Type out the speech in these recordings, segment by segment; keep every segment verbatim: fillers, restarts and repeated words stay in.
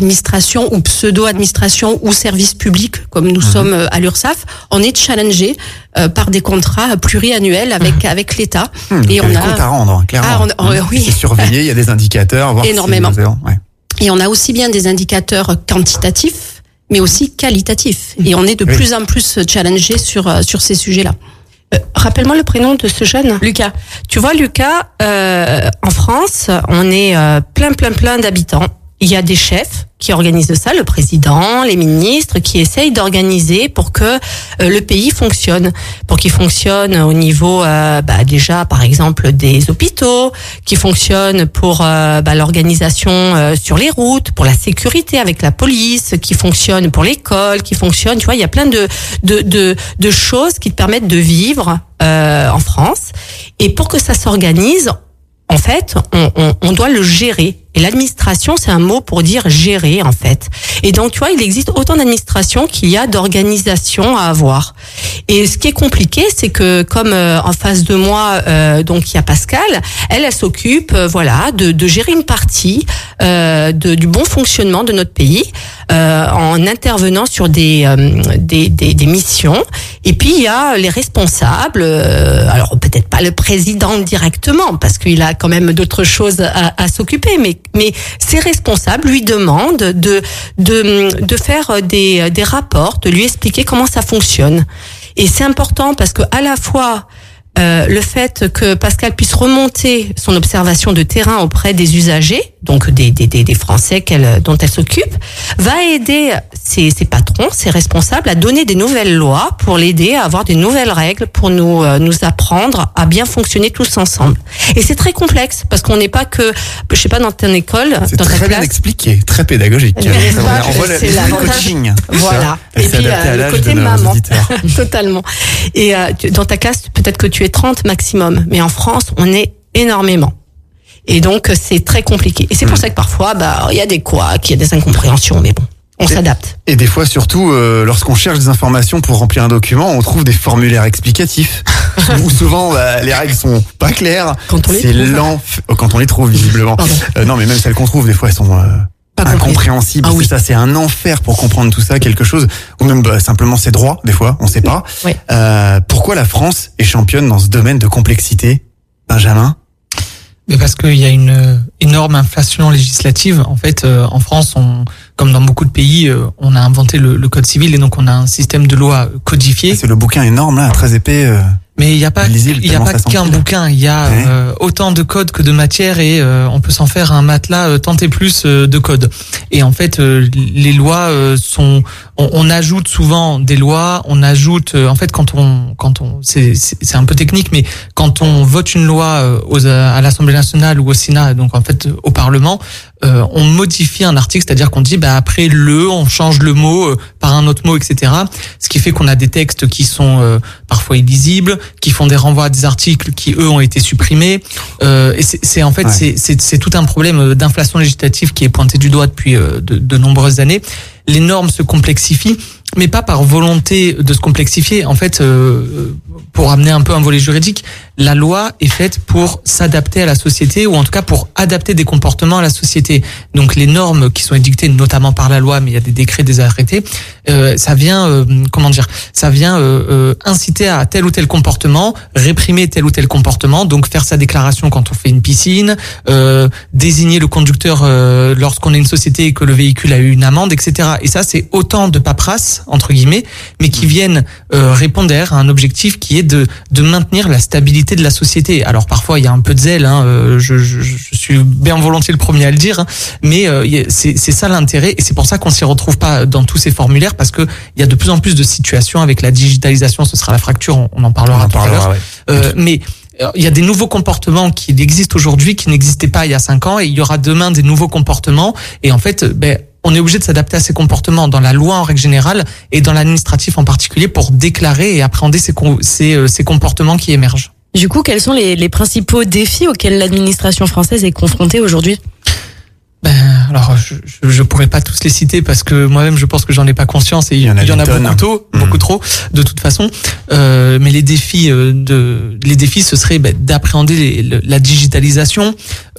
administration ou pseudo-administration ou service public, comme nous mmh. sommes à l'URSSAF, on est challengé euh, par des contrats pluriannuels avec, mmh. avec l'État. Mmh, et on a des comptes à rendre, clairement. Ah, on, on, oui. C'est surveillé, il y a des indicateurs. Voir Énormément. Si ouais. Et on a aussi bien des indicateurs quantitatifs, mais aussi qualitatifs. Et on est de oui. plus en plus challengé sur, sur ces sujets-là. Euh, rappelle-moi le prénom de ce jeune. Lucas. Tu vois, Lucas, euh, en France, on est euh, plein, plein, plein d'habitants. Il y a des chefs qui organisent ça, le président, les ministres, qui essayent d'organiser pour que euh, le pays fonctionne, pour qu'il fonctionne au niveau, euh, bah, déjà, par exemple, des hôpitaux, qui fonctionne pour euh, bah, l'organisation euh, sur les routes, pour la sécurité avec la police, qui fonctionne pour l'école, qui fonctionne, tu vois, il y a plein de de de, de choses qui te permettent de vivre euh, en France. Et pour que ça s'organise, en fait, on, on, on doit le gérer. Et l'administration, c'est un mot pour dire gérer, en fait. Et donc, tu vois, il existe autant d'administration qu'il y a d'organisation à avoir. Et ce qui est compliqué, c'est que comme euh, en face de moi, euh, donc il y a Pascal, elle, elle s'occupe, euh, voilà, de, de gérer une partie euh, de, du bon fonctionnement de notre pays euh, en intervenant sur des, euh, des, des, des missions. Et puis il y a les responsables. Euh, alors peut-être pas le président directement, parce qu'il a quand même d'autres choses à, à s'occuper, mais mais ces responsables lui demandent de de de faire des des rapports, de lui expliquer comment ça fonctionne. Et c'est important parce que à la fois euh, le fait que Pascal puisse remonter son observation de terrain auprès des usagers, donc des des des, des Français qu'elle dont elle s'occupe, va aider ses ses patrons, ses responsables à donner des nouvelles lois pour l'aider à avoir des nouvelles règles pour nous euh, nous apprendre à bien fonctionner tous ensemble. Et c'est très complexe parce qu'on n'est pas que, je sais pas, dans ton école, c'est dans ta très classe. bien expliqué, très pédagogique. Ça, on voit le coaching. Voilà. Et puis euh, le côté maman, totalement. Et euh, dans ta classe, peut-être que tu es trente maximum, mais en France, on est énormément. Et donc c'est très compliqué. Et c'est pour ça que parfois, bah, il y a des couacs, il y a des incompréhensions, mais bon. On s'adapte. Et des fois, surtout, euh, lorsqu'on cherche des informations pour remplir un document, on trouve des formulaires explicatifs où souvent bah, les règles sont pas claires. Quand on les c'est trouve. lent. Quand on les trouve, visiblement. Euh, non, mais même celles qu'on trouve, des fois, elles sont euh, pas incompréhensibles. Ah, oui. Ça, c'est un enfer pour comprendre tout ça, quelque chose. Ou même bah, simplement ses droits, des fois, on sait pas. Oui. Euh, pourquoi la France est championne dans ce domaine de complexité, Benjamin ? Mais parce qu'il y a une énorme inflation législative. En fait, euh, en France, on, comme dans beaucoup de pays, euh, on a inventé le, le code civil et donc on a un système de loi codifié. C'est le bouquin énorme là, très épais. Euh... Mais il n'y a pas, Lisible, il y a pas qu'un bouquin. Il y a ouais. euh, autant de codes que de matière et euh, on peut s'en faire un matelas euh, tant et plus euh, de codes. Et en fait, euh, les lois euh, sont, on, on ajoute souvent des lois. On ajoute, euh, en fait, quand on, quand on, c'est, c'est, c'est un peu technique, mais quand on vote une loi euh, aux, à l'Assemblée nationale ou au Sénat, donc en fait au Parlement, euh, on modifie un article, c'est-à-dire qu'on dit, bah après le, on change le mot euh, par un autre mot, et cetera. Ce qui fait qu'on a des textes qui sont euh, parfois illisibles, qui font des renvois à des articles qui eux ont été supprimés. Euh, et c'est, c'est en fait ouais. c'est, c'est c'est tout un problème d'inflation législative qui est pointé du doigt depuis euh, de, de nombreuses années. Les normes se complexifient, mais pas par volonté de se complexifier. En fait, euh, pour amener un peu un volet juridique, la loi est faite pour s'adapter à la société ou en tout cas pour adapter des comportements à la société. Donc les normes qui sont édictées notamment par la loi, mais il y a des décrets, des arrêtés, euh, ça vient, euh, comment dire, ça vient euh, euh, inciter à tel ou tel comportement, réprimer tel ou tel comportement, donc faire sa déclaration quand on fait une piscine, euh, désigner le conducteur euh, lorsqu'on est une société et que le véhicule a eu une amende, et cetera. Et ça, c'est autant de paperasse, entre guillemets, mais qui viennent euh, répondre à un objectif qui est de, de maintenir la stabilité de la société. Alors parfois il y a un peu de zèle, hein, euh, je, je, je suis bien volontiers le premier à le dire, hein, mais euh, c'est, c'est ça l'intérêt et c'est pour ça qu'on s'y retrouve pas dans tous ces formulaires parce que il y a de plus en plus de situations avec la digitalisation, ce sera la fracture, on, on en parlera on en tout parlera, à l'heure. Ouais. Euh, mais il y a des nouveaux comportements qui existent aujourd'hui qui n'existaient pas il y a cinq ans et il y aura demain des nouveaux comportements et en fait, ben on est obligé de s'adapter à ces comportements dans la loi en règle générale et dans l'administratif en particulier pour déclarer et appréhender ces, ces, ces comportements qui émergent. Du coup, quels sont les, les principaux défis auxquels l'administration française est confrontée aujourd'hui ? Ben, alors, je, je, je pourrais pas tous les citer parce que moi-même, je pense que j'en ai pas conscience et il y en a, il y en a beaucoup trop, mmh. beaucoup trop, de toute façon. Euh, mais les défis de, les défis, ce serait ben, d'appréhender les, la digitalisation,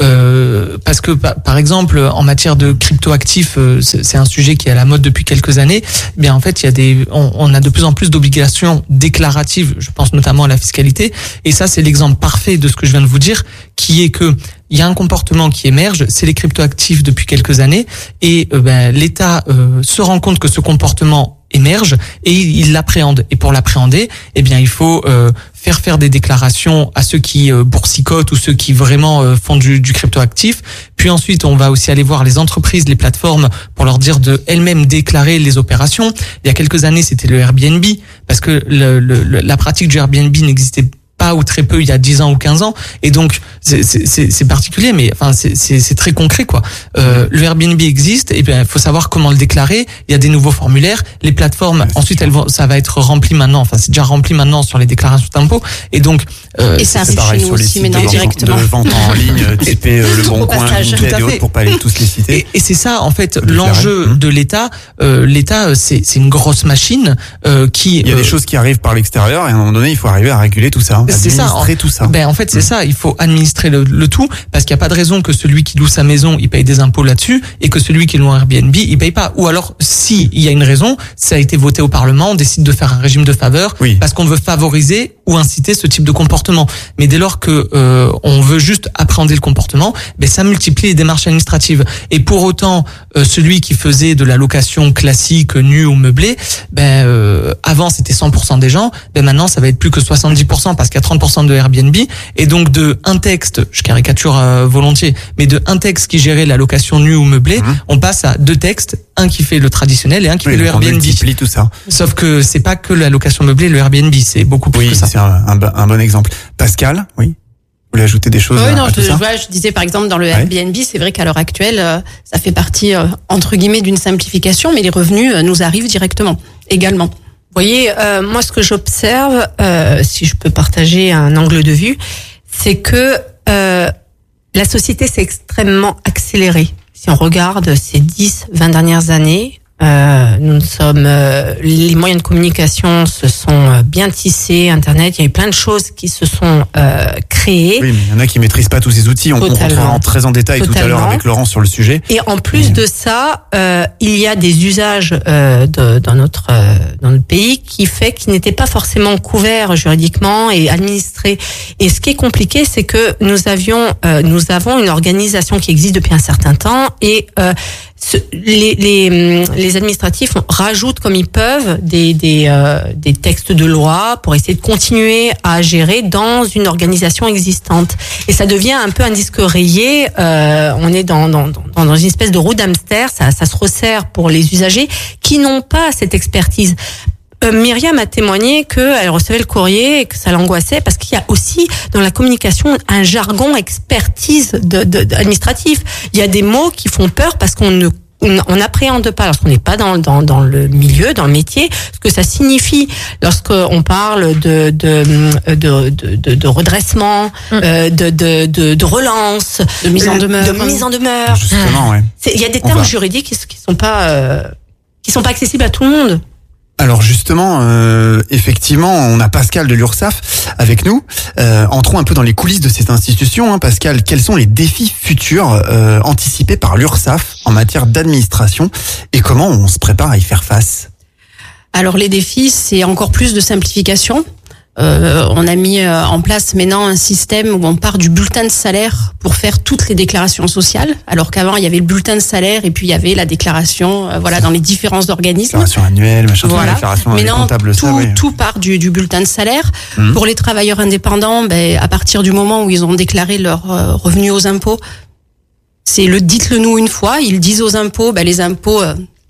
euh, parce que par exemple, en matière de cryptoactifs, c'est un sujet qui est à la mode depuis quelques années. Eh bien, en fait, il y a des, on, on a de plus en plus d'obligations déclaratives. Je pense notamment à la fiscalité. Et ça, c'est l'exemple parfait de ce que je viens de vous dire, qui est que il y a un comportement qui émerge, c'est les cryptoactifs depuis quelques années, et euh, ben, l'État euh, se rend compte que ce comportement émerge et il l'appréhende. Et pour l'appréhender, eh bien, il faut euh, faire faire des déclarations à ceux qui euh, boursicotent ou ceux qui vraiment euh, font du, du cryptoactif. Puis ensuite, on va aussi aller voir les entreprises, les plateformes, pour leur dire de elles-mêmes déclarer les opérations. Il y a quelques années, c'était le Airbnb, parce que le, le, la pratique du Airbnb n'existait pas ou très peu il y a dix ans ou quinze ans, et donc c'est c'est c'est particulier, mais enfin c'est c'est c'est très concret quoi. Euh, le Airbnb existe, et bien il faut savoir comment le déclarer. Il y a des nouveaux formulaires, les plateformes ouais, ensuite elles vont, ça va être rempli maintenant, enfin c'est déjà rempli maintenant sur les déclarations d'impôts, et donc euh, et ça c'est pareil sur les sites de, directement. de vente en ligne, typé euh, Le Bon Coin, Vinted et autres, pour pas aller tous les citer. Et, et c'est ça en fait l'enjeu mmh. de l'État. Euh, L'État c'est c'est une grosse machine euh, qui. Il y a euh, des choses qui arrivent par l'extérieur et à un moment donné il faut arriver à réguler tout ça. C'est ça. En, tout ça. Ben en fait c'est mmh. ça, il faut administrer le, le tout, parce qu'il n'y a pas de raison que celui qui loue sa maison il paye des impôts là-dessus et que celui qui loue un Airbnb il paye pas. Ou alors si il y a une raison, ça a été voté au Parlement, on décide de faire un régime de faveur oui. parce qu'on veut favoriser ou inciter ce type de comportement. Mais dès lors que euh, on veut juste appréhender le comportement, ben ça multiplie les démarches administratives. Et pour autant, euh, celui qui faisait de la location classique nue ou meublée, ben euh, avant c'était cent pour cent des gens, ben maintenant ça va être plus que soixante-dix pour cent parce qu'il y a trente pour cent de Airbnb, et donc de un texte, je caricature euh, volontiers, mais de un texte qui gérait la location nue ou meublée, mmh. on passe à deux textes, un qui fait le traditionnel et un qui oui, fait le Airbnb. On multiplie tout ça. Sauf que c'est pas que la location meublée, le Airbnb, c'est beaucoup plus oui, que ça. C'est un, un, un bon exemple. Pascal, oui. Vous voulez ajouter des choses? Oui, à, non, à je, tout ça je, je disais par exemple dans le ouais. Airbnb, c'est vrai qu'à l'heure actuelle, euh, ça fait partie euh, entre guillemets d'une simplification, mais les revenus euh, nous arrivent directement également. Vous voyez, euh, moi ce que j'observe, euh, si je peux partager un angle de vue, c'est que euh, la société s'est extrêmement accélérée. Si on regarde ces dix, vingt dernières années, euh, nous sommes, euh, les moyens de communication se sont bien tissés, Internet, il y a eu plein de choses qui se sont euh, créées. Oui, mais il y en a qui maîtrisent pas tous ces outils. On rentrera très en détail Totalement. tout à l'heure avec Laurent sur le sujet. Et en plus et... de ça, euh, il y a des usages euh, de, dans notre euh, dans notre pays qui fait qu'ils n'étaient pas forcément couverts juridiquement et administrés. Et ce qui est compliqué, c'est que nous avions, euh, nous avons une organisation qui existe depuis un certain temps, et euh, ce, les, les les administratifs rajoutent comme ils peuvent des des euh, des textes de loi pour essayer de continuer à gérer dans une organisation existante. Et ça devient un peu un disque rayé. Euh, on est dans dans dans dans une espèce de roue d'hamster. Ça ça se resserre pour les usagers qui n'ont pas cette expertise. Euh, Myriam a témoigné qu'elle recevait le courrier et que ça l'angoissait parce qu'il y a aussi dans la communication un jargon expertise de, de, de administratif. Il y a des mots qui font peur parce qu'on ne on n'appréhende pas lorsqu'on n'est pas dans, dans, dans le milieu, dans le métier, ce que ça signifie lorsqu'on parle de, de, de, de, de redressement, mmh. euh, de, de, de, de relance, de mise en demeure. De mise en demeure. Justement, ouais. Il y a des termes juridiques qui, qui sont pas, euh, qui sont pas accessibles à tout le monde. Alors justement, euh, effectivement, on a Pascal de l'URSSAF avec nous. Euh, entrons un peu dans les coulisses de cette institution. Hein, Pascal, quels sont les défis futurs euh, anticipés par l'URSSAF en matière d'administration et comment on se prépare à y faire face? Alors les défis, c'est encore plus de simplification. Euh, on a mis en place maintenant un système où on part du bulletin de salaire pour faire toutes les déclarations sociales, alors qu'avant il y avait le bulletin de salaire et puis il y avait la déclaration, euh, voilà, dans les différents organismes. Déclaration annuelle, machin, voilà. Déclaration maintenant comptable, tout, ça, oui. tout part du, du bulletin de salaire. Mmh. Pour les travailleurs indépendants, ben à partir du moment où ils ont déclaré leurs euh, revenus aux impôts, c'est le dites-le nous une fois. Ils disent aux impôts, ben les impôts. Euh,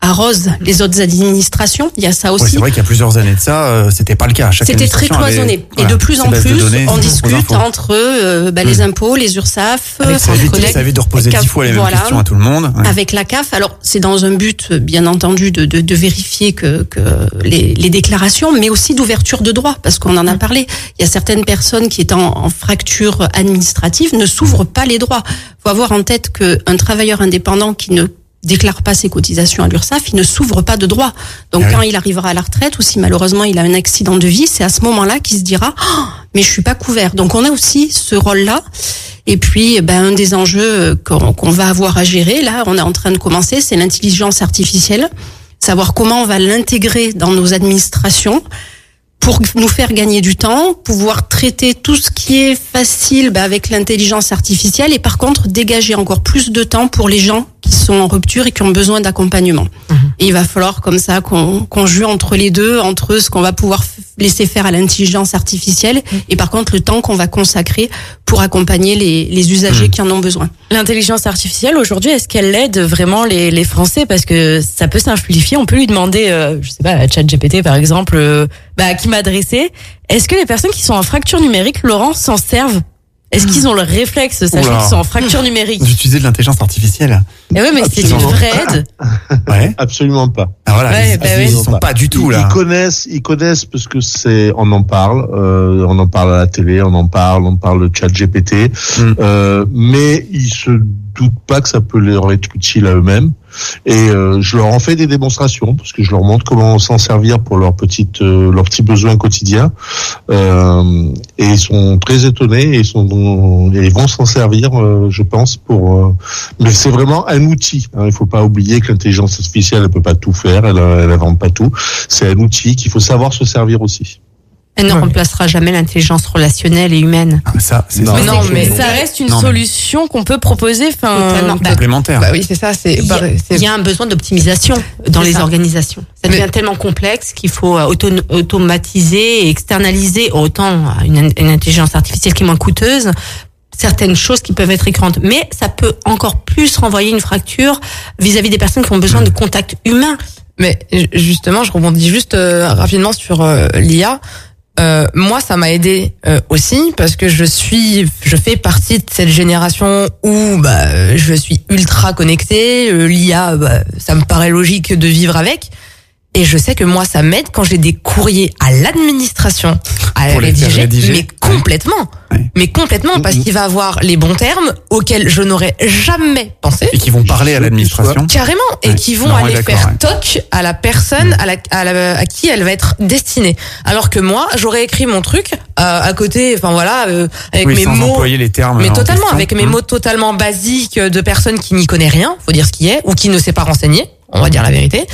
arrose les autres administrations. Il y a ça aussi. Ouais, c'est vrai qu'il y a plusieurs années de ça, euh, c'était pas le cas. Chaque C'était très cloisonné. Avait, voilà, et de plus en plus, données, on discute entre euh, bah, mmh. les impôts, les URSSAF, avec ça, évite, ça évite de reposer dix fois les mêmes voilà, questions à tout le monde. Ouais. Avec la C A F. Alors, c'est dans un but, bien entendu, de, de, de vérifier que, que les, les déclarations, mais aussi d'ouverture de droit, parce qu'on en a parlé. Il y a certaines personnes qui étant en fracture administrative ne s'ouvrent pas les droits. Il faut avoir en tête qu'un travailleur indépendant qui ne déclare pas ses cotisations à l'URSSAF, il ne s'ouvre pas de droit. Donc, ah quand oui. il arrivera à la retraite ou si malheureusement il a un accident de vie, c'est à ce moment-là qu'il se dira oh, « mais je suis pas couvert ». Donc, on a aussi ce rôle-là. Et puis, ben, un des enjeux qu'on, qu'on va avoir à gérer, là, on est en train de commencer, c'est l'intelligence artificielle. Savoir comment on va l'intégrer dans nos administrations pour nous faire gagner du temps, pouvoir traiter tout ce qui est facile ben, avec l'intelligence artificielle et par contre dégager encore plus de temps pour les gens qui sont en rupture et qui ont besoin d'accompagnement. Mmh. Et il va falloir comme ça qu'on, qu'on joue entre les deux, entre ce qu'on va pouvoir laisser faire à l'intelligence artificielle mmh. et par contre le temps qu'on va consacrer pour accompagner les, les usagers mmh. qui en ont besoin. L'intelligence artificielle aujourd'hui, est-ce qu'elle aide vraiment les, les Français? Parce que ça peut simplifier, on peut lui demander, euh, je sais pas, à ChatGPT par exemple, euh, bah, à qui m'adresser. Est-ce que les personnes qui sont en fracture numérique, Laurent, s'en servent? Est-ce qu'ils ont le réflexe, sachant qu'ils sont en fracture numérique? D'utiliser de l'intelligence artificielle. Eh ouais, mais Absolument. C'est une vraie aide. Ouais. Absolument pas. Ah voilà, ouais, ils, bah ils oui. sont pas du tout ils, là. Ils connaissent, ils connaissent parce que c'est, on en parle, euh, on en parle à la télé, on en parle, on parle de ChatGPT, mm. euh, mais ils se doutent pas que ça peut leur être utile à eux-mêmes. Et euh, je leur en fais des démonstrations parce que je leur montre comment s'en servir pour leurs petites, euh, leurs petits besoins quotidiens. Euh, et ils sont très étonnés et ils sont, et ils vont s'en servir, euh, je pense. Pour, euh, mais c'est vraiment un outil. Hein. Il faut pas oublier que l'intelligence artificielle elle peut pas tout faire, elle, elle invente pas tout. C'est un outil qu'il faut savoir se servir aussi. Elle ne ouais. remplacera jamais l'intelligence relationnelle et humaine. Ah, ça, c'est non, ça. non, mais ça reste une non, solution mais... qu'on peut proposer. Enfin, bah, complémentaire. Bah oui, c'est ça. C'est. Il y a, c'est... il y a un besoin d'optimisation dans c'est les ça. organisations. Ça devient mais... tellement complexe qu'il faut auto- automatiser et externaliser autant une, une intelligence artificielle qui est moins coûteuse. Certaines choses qui peuvent être récurrentes, mais ça peut encore plus renvoyer une fracture vis-à-vis des personnes qui ont besoin mmh. de contact humain. Mais justement, je rebondis juste euh, rapidement sur euh, l'I A. Euh, moi, ça m'a aidé euh, aussi parce que je suis, je fais partie de cette génération où bah, je suis ultra connectée. Euh, L'I A, bah, ça me paraît logique de vivre avec. Et je sais que moi, ça m'aide quand j'ai des courriers à l'administration à Pour rédiger, les rédiger, mais complètement, oui. mais complètement, parce qu'il va avoir les bons termes auxquels je n'aurais jamais pensé. Et qui vont parler à l'administration. Carrément, et ouais. qui vont non, aller faire ouais. toc à la personne mmh. à, la, à, la, à qui elle va être destinée. Alors que moi, j'aurais écrit mon truc euh, à côté, enfin voilà, euh, avec oui, mes sans mots, employer les termes. mais totalement, question. avec mes mmh. mots totalement basiques de personnes qui n'y connaissent rien, faut dire ce qui est, ou qui ne s'est pas renseigné, on va dire la vérité.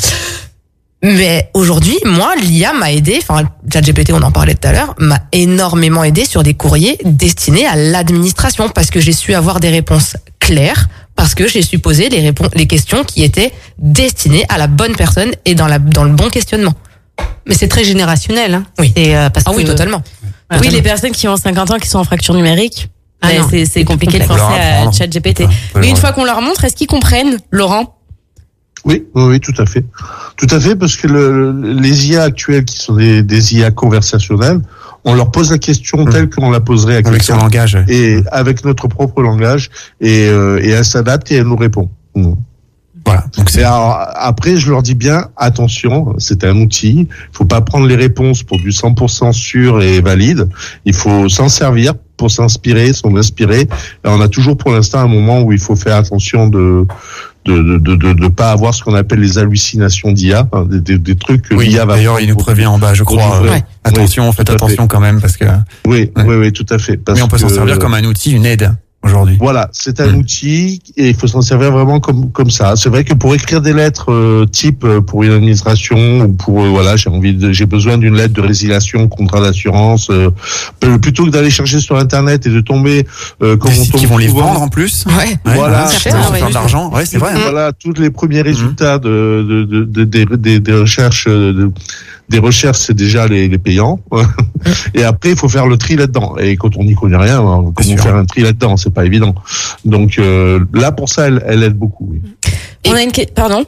Mais aujourd'hui, moi, l'I A m'a aidé, enfin, ChatGPT, on en parlait tout à l'heure, m'a énormément aidé sur des courriers destinés à l'administration parce que j'ai su avoir des réponses claires, parce que j'ai su poser les réponses, les questions qui étaient destinées à la bonne personne et dans la, dans le bon questionnement. Mais c'est très générationnel, hein. Oui. Et euh, parce ah que, oui, totalement. Oui, totalement. Les personnes qui ont cinquante ans, qui sont en fracture numérique, ah ben, c'est, c'est compliqué de penser à ChatGPT. Mais une fois qu'on leur montre, est-ce qu'ils comprennent, Laurent? Oui, oui, oui, tout à fait. Tout à fait, parce que le, les I A actuels, qui sont des, des I A conversationnelles, on leur pose la question mmh. telle qu'on la poserait à quelqu'un. Avec son langage. Et avec notre propre langage. Et, euh, et elle s'adapte et elle nous répond. Mmh. Voilà. Donc c'est... Alors, après, je leur dis bien, attention, c'est un outil. Il faut pas prendre les réponses pour du cent pour cent sûr et valide. Il faut s'en servir pour s'inspirer, s'en inspirer. Et on a toujours pour l'instant un moment où il faut faire attention de de de de de, de pas avoir ce qu'on appelle les hallucinations d'I A, hein, des, des, des trucs que oui, l'I A va. D'ailleurs, il nous prévient en bas, je crois. Euh, ouais. Attention, oui, faites attention quand même parce que. Oui, ouais. oui, oui, tout à fait. Parce Mais on peut que, s'en servir comme un outil, une aide. Aujourd'hui. Voilà, c'est un mmh. outil et il faut s'en servir vraiment comme comme ça. C'est vrai que pour écrire des lettres euh, type pour une administration ou pour euh, voilà, j'ai envie de, j'ai besoin d'une lettre de résiliation, contrat d'assurance, euh, plutôt que d'aller chercher sur internet et de tomber euh, comme des on sites tombe qui vont les souvent, vendre en plus. Ouais. ouais voilà, c'est cher, faire ouais. d'argent. Ouais, c'est vrai. Hein. Voilà, tous les premiers résultats mmh. de de de de des de, de recherches de, des recherches, c'est déjà les, les payants. Et après, il faut faire le tri là-dedans. Et quand on n'y connaît rien, comment faire un tri là-dedans, c'est pas évident. Donc euh, là, pour ça, elle, elle aide beaucoup. Oui. On a une que... pardon.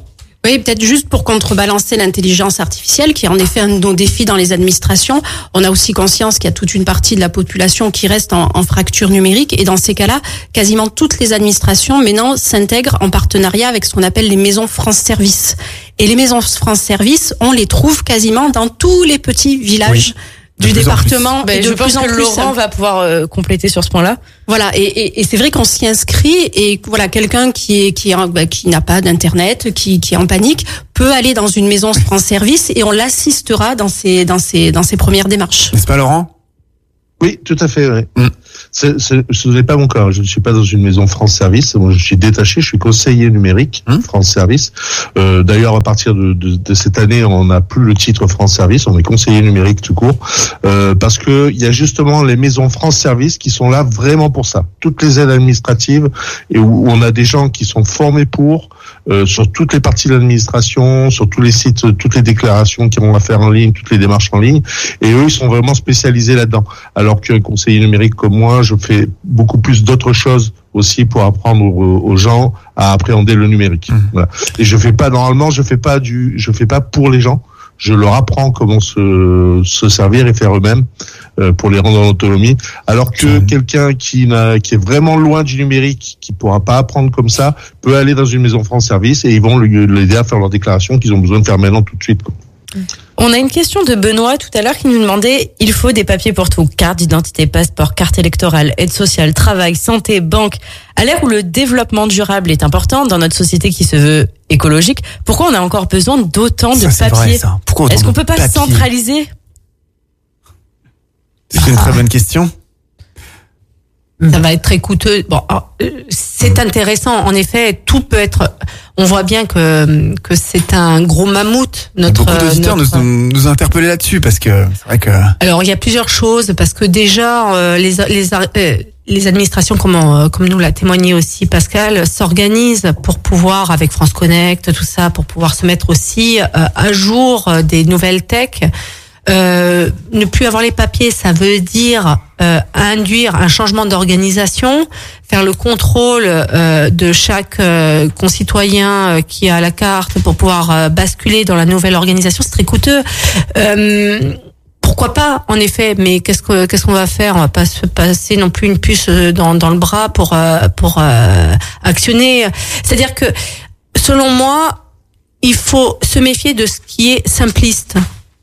Oui, peut-être juste pour contrebalancer l'intelligence artificielle, qui est en effet un de nos défis dans les administrations. On a aussi conscience qu'il y a toute une partie de la population qui reste en, en fracture numérique. Et dans ces cas-là, quasiment toutes les administrations maintenant s'intègrent en partenariat avec ce qu'on appelle les maisons France Service. Et les maisons France Service, on les trouve quasiment dans tous les petits villages. Oui. Du département. Ben, et de je plus pense en que plus, Laurent va pouvoir euh, compléter sur ce point-là. Voilà, et, et, et c'est vrai qu'on s'y inscrit et voilà, quelqu'un qui est qui est, bah, qui n'a pas d'internet, qui qui est en panique, peut aller dans une maison France Service et on l'assistera dans ses dans ses dans ses premières démarches. N'est-ce pas, Laurent? Oui, tout à fait. Oui. Mm. C'est, c'est, ce n'est pas mon cas. Je ne suis pas dans une maison France Service. Moi, je suis détaché. Je suis conseiller numérique mm. France Service. Euh, d'ailleurs, à partir de, de, de cette année, on n'a plus le titre France Service. On est conseiller numérique tout court, euh, parce que il y a justement les maisons France Service qui sont là vraiment pour ça. Toutes les aides administratives et où on a des gens qui sont formés pour. Euh, sur toutes les parties de l'administration, sur tous les sites, toutes les déclarations qu'ils vont à faire en ligne, toutes les démarches en ligne, et eux, ils sont vraiment spécialisés là-dedans. Alors qu'un conseiller numérique comme moi, je fais beaucoup plus d'autres choses aussi pour apprendre aux, aux gens à appréhender le numérique. Mmh. Voilà. Et je fais pas, normalement, je fais pas du, je fais pas pour les gens. Je leur apprends comment se, se servir et faire eux-mêmes euh, pour les rendre en autonomie. Alors que mmh. quelqu'un qui n'a, qui est vraiment loin du numérique, qui pourra pas apprendre comme ça, peut aller dans une maison France Service et ils vont l'aider à faire leurs déclarations qu'ils ont besoin de faire maintenant tout de suite. Quoi. On a une question de Benoît tout à l'heure qui nous demandait, il faut des papiers pour tout, carte d'identité, passeport, carte électorale, aide sociale, travail, santé, banque. À l'ère où le développement durable est important dans notre société qui se veut écologique, pourquoi on a encore besoin d'autant ça, de c'est papiers? Vrai, ça. Pourquoi Est-ce qu'on peut pas papier centraliser? C'est une très bonne question. Ça va être très coûteux. Bon, alors, c'est intéressant. En effet, tout peut être. On voit bien que que c'est un gros mammouth. Notre beaucoup d'auditeurs notre... nous nous interpellaient là-dessus parce que c'est vrai que. Alors il y a plusieurs choses parce que déjà euh, les les euh, les administrations, comme euh, comme nous l'a témoigné aussi Pascal, s'organisent pour pouvoir avec France Connect, tout ça, pour pouvoir se mettre aussi euh, à jour euh, des nouvelles tech. Euh, ne plus avoir les papiers, ça veut dire euh, induire un changement d'organisation, faire le contrôle euh, de chaque euh, concitoyen euh, qui a la carte pour pouvoir euh, basculer dans la nouvelle organisation. C'est très coûteux. Euh, pourquoi pas, en effet, mais qu'est-ce que qu'est-ce qu'on va faire? On va pas se passer non plus une puce dans dans le bras pour euh, pour euh, actionner. C'est-à-dire que, selon moi, il faut se méfier de ce qui est simpliste.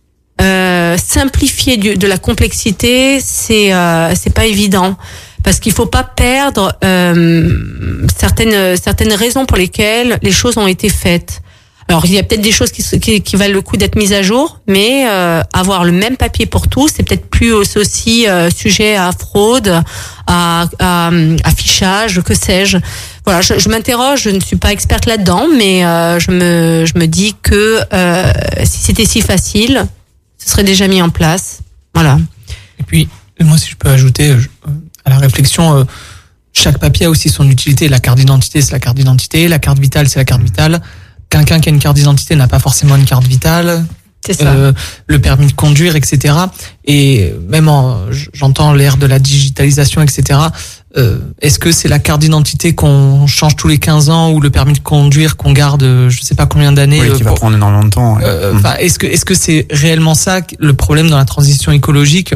Euh, simplifier du, de la complexité, c'est euh, c'est pas évident parce qu'il faut pas perdre euh, certaines certaines raisons pour lesquelles les choses ont été faites. Alors il y a peut-être des choses qui, qui, qui valent le coup d'être mises à jour, mais euh, avoir le même papier pour tous, c'est peut-être plus aussi euh, sujet à fraude, à, à, à affichage, que sais-je. Voilà, je, je m'interroge, je ne suis pas experte là-dedans, mais euh, je me je me dis que euh, si c'était si facile, ce serait déjà mis en place. Voilà. Et puis, moi, si je peux ajouter euh, à la réflexion, euh, chaque papier a aussi son utilité. La carte d'identité, c'est la carte d'identité. La carte vitale, c'est la carte vitale. Quelqu'un qui a une carte d'identité n'a pas forcément une carte vitale. C'est ça. Euh, le permis de conduire, et cetera. Et même en, j'entends l'ère de la digitalisation, et cetera. Euh, est-ce que c'est la carte d'identité qu'on change tous les quinze ans ou le permis de conduire qu'on garde, je sais pas combien d'années? Oui, qui va pour, prendre énormément de temps. Ouais. Euh, mmh. Est-ce que est-ce que c'est réellement ça le problème dans la transition écologique?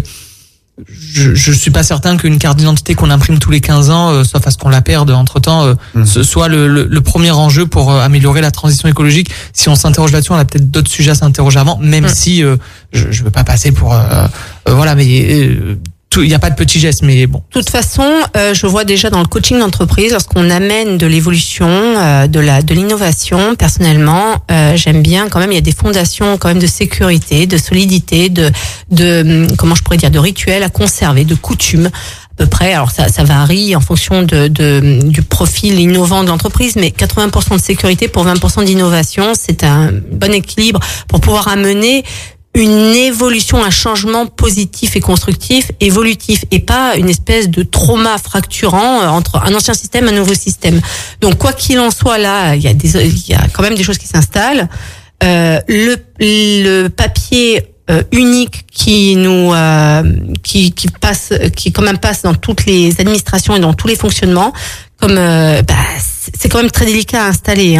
Je, je suis pas certain qu'une carte d'identité qu'on imprime tous les quinze ans, euh, sauf à ce qu'on la perde entre-temps, euh, mmh. ce soit le, le, le premier enjeu pour euh, améliorer la transition écologique. Si on s'interroge là-dessus, on a peut-être d'autres sujets à s'interroger avant, même mmh. si euh, je, je veux pas passer pour euh, euh, voilà, mais euh, il n'y a pas de petits gestes, mais bon. De toute façon, euh, je vois déjà dans le coaching d'entreprise, lorsqu'on amène de l'évolution, euh, de la, de l'innovation, personnellement, euh, j'aime bien quand même. Il y a des fondations quand même de sécurité, de solidité, de, de comment je pourrais dire, de rituels à conserver, de coutumes. À peu près, alors ça, ça varie en fonction de, de du profil innovant de l'entreprise, mais quatre-vingts pour cent de sécurité pour vingt pour cent d'innovation, c'est un bon équilibre pour pouvoir amener une évolution, un changement positif et constructif, évolutif, et pas une espèce de trauma fracturant entre un ancien système et un nouveau système. Donc, quoi qu'il en soit, là, il y a des, il y a quand même des choses qui s'installent. Euh, le, le papier euh, unique qui nous, euh, qui, qui passe, qui quand même passe dans toutes les administrations et dans tous les fonctionnements, comme, euh, bah, c'est quand même très délicat à installer, hein.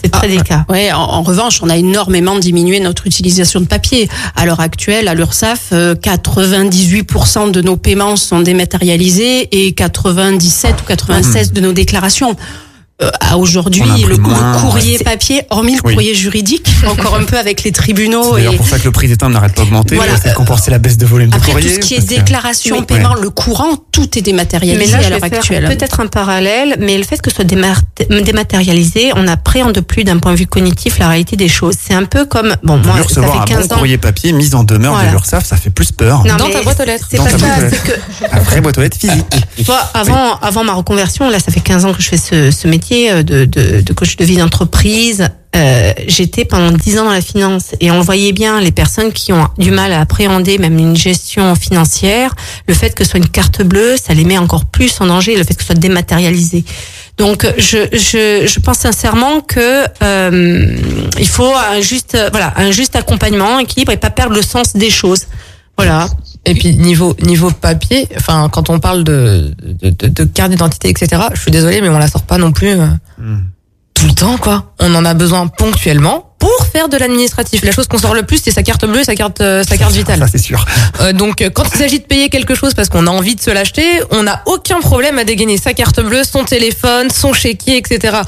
C'est très Ah, délicat. Ouais, en, en revanche, on a énormément diminué notre utilisation de papier. À l'heure actuelle, à l'URSSAF, euh, quatre-vingt-dix-huit pour cent de nos paiements sont dématérialisés et quatre-vingt-dix-sept ou quatre-vingt-seize mmh. de nos déclarations. Euh, à aujourd'hui, le, le courrier ouais. papier, hormis le Oui. courrier juridique, encore un peu avec les tribunaux. C'est d'ailleurs et pour ça que le prix des timbres n'arrête pas d'augmenter. Voilà. C'est de compenser la baisse de volume de après, courrier. tout ce qui est parce que- déclaration, Oui. paiement, Ouais. le courant, tout est dématérialisé Mais là, à je l'heure vais faire actuelle. peut-être un parallèle, mais le fait que ce soit démar- dématérialisé, on n'appréhende plus d'un point de vue cognitif la réalité des choses. C'est un peu comme, bon, Vaut moi, mieux ça recevoir fait un quinze bon ans. courrier papier mis en demeure Voilà. de l'URSSAF, ça fait plus peur. Non, Dans mais ta boîte aux lettres. C'est Dans pas ta ça, boîte aux c'est que, La vraie boîte aux lettres physique. Moi, avant, avant ma reconversion, là, ça fait quinze ans que je fais ce, ce métier de, de, de coach de vie d'entreprise. Euh, j'étais pendant dix ans dans la finance et on le voyait bien, les personnes qui ont du mal à appréhender même une gestion financière, le fait que ce soit une carte bleue, ça les met encore plus en danger, le fait que ce soit dématérialisé. Donc, je, je, je pense sincèrement que euh, il faut un juste, voilà, un juste accompagnement, équilibre et pas perdre le sens des choses. Voilà. Et puis niveau niveau papier, enfin quand on parle de de, de, de carte d'identité, et cetera. Je suis désolée, mais on la sort pas non plus euh, Mm. tout le temps, quoi. On en a besoin ponctuellement pour faire de l'administratif. La chose qu'on sort le plus, c'est sa carte bleue, et sa carte euh, sa carte vitale. Ça, c'est sûr. Euh, donc euh, quand il s'agit de payer quelque chose parce qu'on a envie de se l'acheter, on n'a aucun problème à dégainer sa carte bleue, son téléphone, son chéquier, et cetera.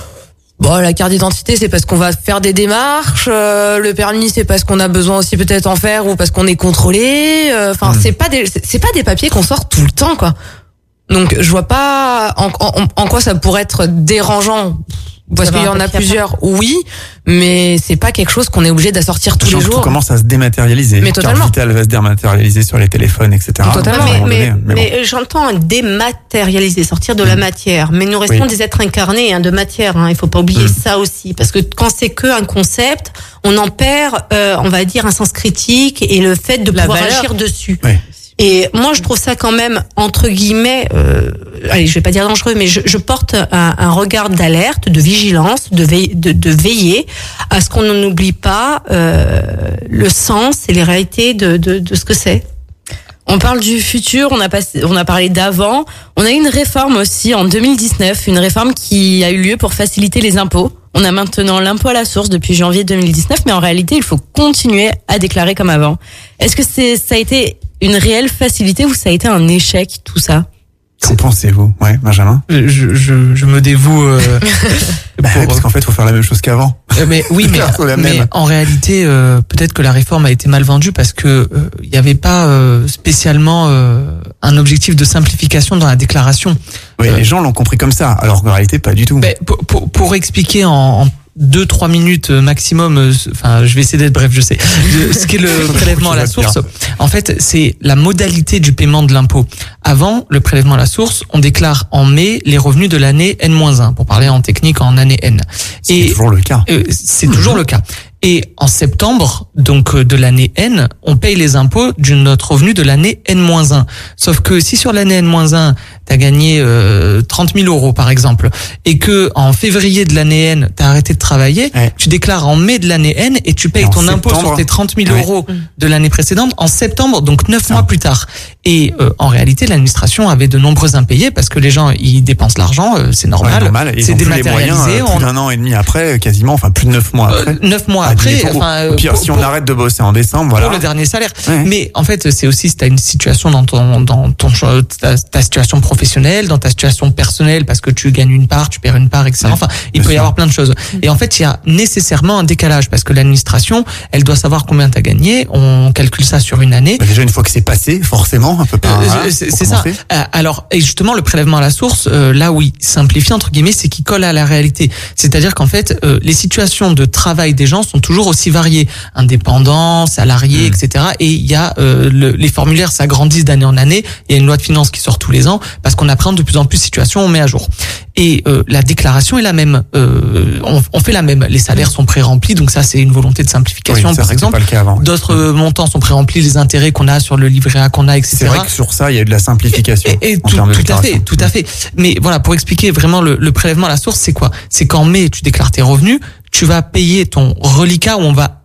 Bon, la carte d'identité, c'est parce qu'on va faire des démarches. Euh, le permis, c'est parce qu'on a besoin aussi peut-être en faire ou parce qu'on est contrôlé. Enfin, Mm. c'est pas des, c'est c'est pas des papiers qu'on sort tout le temps, quoi. Donc, je vois pas en, en, en quoi ça pourrait être dérangeant. Parce qu'il y en a plusieurs, oui, mais c'est pas quelque chose qu'on est obligé d'assortir tous Sachant les que tout jours. commence à se dématérialiser. Mais Carte totalement. vitale va se dématérialiser sur les téléphones, et cetera. Totalement. À un Mais, moment mais, donné, mais bon. mais j'entends un dématérialiser, sortir de la matière. Mais nous restons Oui. des êtres incarnés hein, de matière. Hein. Il faut pas oublier Mm. ça aussi, parce que quand c'est que un concept, on en perd, euh, on va dire, un sens critique et le fait de La pouvoir valeur. agir dessus. Oui. Et moi, je trouve ça quand même entre guillemets, euh, allez, je vais pas dire dangereux, mais je, je porte un, un regard d'alerte, de vigilance, de, veille, de, de veiller à ce qu'on n'oublie pas euh, le sens et les réalités de, de, de ce que c'est. On parle du futur, on a passé, on a parlé d'avant. On a eu une réforme aussi en deux mille dix-neuf, une réforme qui a eu lieu pour faciliter les impôts. On a maintenant l'impôt à la source depuis janvier deux mille dix-neuf, mais en réalité, il faut continuer à déclarer comme avant. Est-ce que c'est, ça a été une réelle facilité ou ça a été un échec, tout ça? Qu'en pensez-vous? Ouais, Benjamin? Je, je, je me dévoue. Euh, Bah, pour- ouais, parce qu'en fait, il faut faire la même chose qu'avant. Euh, mais oui, mais, Faire la mais même. en réalité, euh, peut-être que la réforme a été mal vendue parce que il n'y avait pas euh, spécialement euh, un objectif de simplification dans la déclaration. Oui, Euh, les gens l'ont compris comme ça, alors qu'en réalité, pas du tout. Mais pour, pour, pour expliquer en, en deux trois minutes maximum, euh, enfin je vais essayer d'être bref, je sais, de- ce qu'est le prélèvement à la source. En fait, c'est la modalité du paiement de l'impôt. Avant, le prélèvement à la source, on déclare en mai les revenus de l'année N moins un, pour parler en technique en année N. C'est toujours le cas. Euh, c'est toujours le cas. Et en septembre, donc euh, de l'année N, on paye les impôts de notre revenu de l'année N moins un. Sauf que si sur l'année N moins un, tu as gagné euh, trente mille euros par exemple, et que en février de l'année N, tu as arrêté de travailler, Ouais. tu déclares en mai de l'année N et tu payes Et en ton impôt septembre. sur tes trente mille Ouais. euros de l'année précédente en septembre, donc neuf Ça. mois plus tard. Et euh, en réalité, l'administration avait de nombreux impayés parce que les gens, ils dépensent l'argent, euh, c'est Ouais, normal. normal. Et ils C'est ont plus les moyens, dématérialisé. euh, plus on- d'un an et demi après, quasiment, enfin plus de neuf mois après. euh, neuf mois Admettons, après, enfin, au pire, pour- si on pour- arrête de bosser en décembre, voilà. pour le dernier salaire. Ouais. Mais en fait, c'est aussi si tu as une situation dans ton dans ton ta, ta situation professionnelle, dans ta situation personnelle, parce que tu gagnes une part, tu perds une part, et cetera. Ouais, Enfin, il bien peut y sûr. avoir plein de choses. Et en fait, il y a nécessairement un décalage parce que l'administration, elle doit savoir combien tu as gagné. On calcule ça sur une année. Bah, déjà, une fois que c'est passé, forcément, un peu pas. Euh, voilà, c'est pour c'est ça. commencer. Euh, alors, et justement, le prélèvement à la source, euh, là où il simplifie entre guillemets, c'est qu'il colle à la réalité. C'est-à-dire qu'en fait, euh, les situations de travail des gens sont toujours aussi variées, indépendants, salariés, Mm. et cetera. Et il y a euh, le- les formulaires s'agrandissent d'année en année. Il y a une loi de finances qui sort tous les ans parce qu'on appréhende de plus en plus de situations, on met à jour. Et euh, la déclaration est la même. Euh, on, on fait la même. Les salaires sont pré-remplis, donc ça c'est une volonté de Oui, simplification, ça, par c'était exemple. pas le cas avant. D'autres euh, montants sont pré-remplis, les intérêts qu'on a sur le livret A qu'on a, et C'est cetera. vrai que sur ça, il y a eu de la simplification. Et, et en tout, termes de tout à déclaration. fait, tout à fait. Mais voilà, pour expliquer vraiment le, le prélèvement à la source, c'est quoi? C'est qu'en mai, tu déclares tes revenus, tu vas payer ton reliquat où on va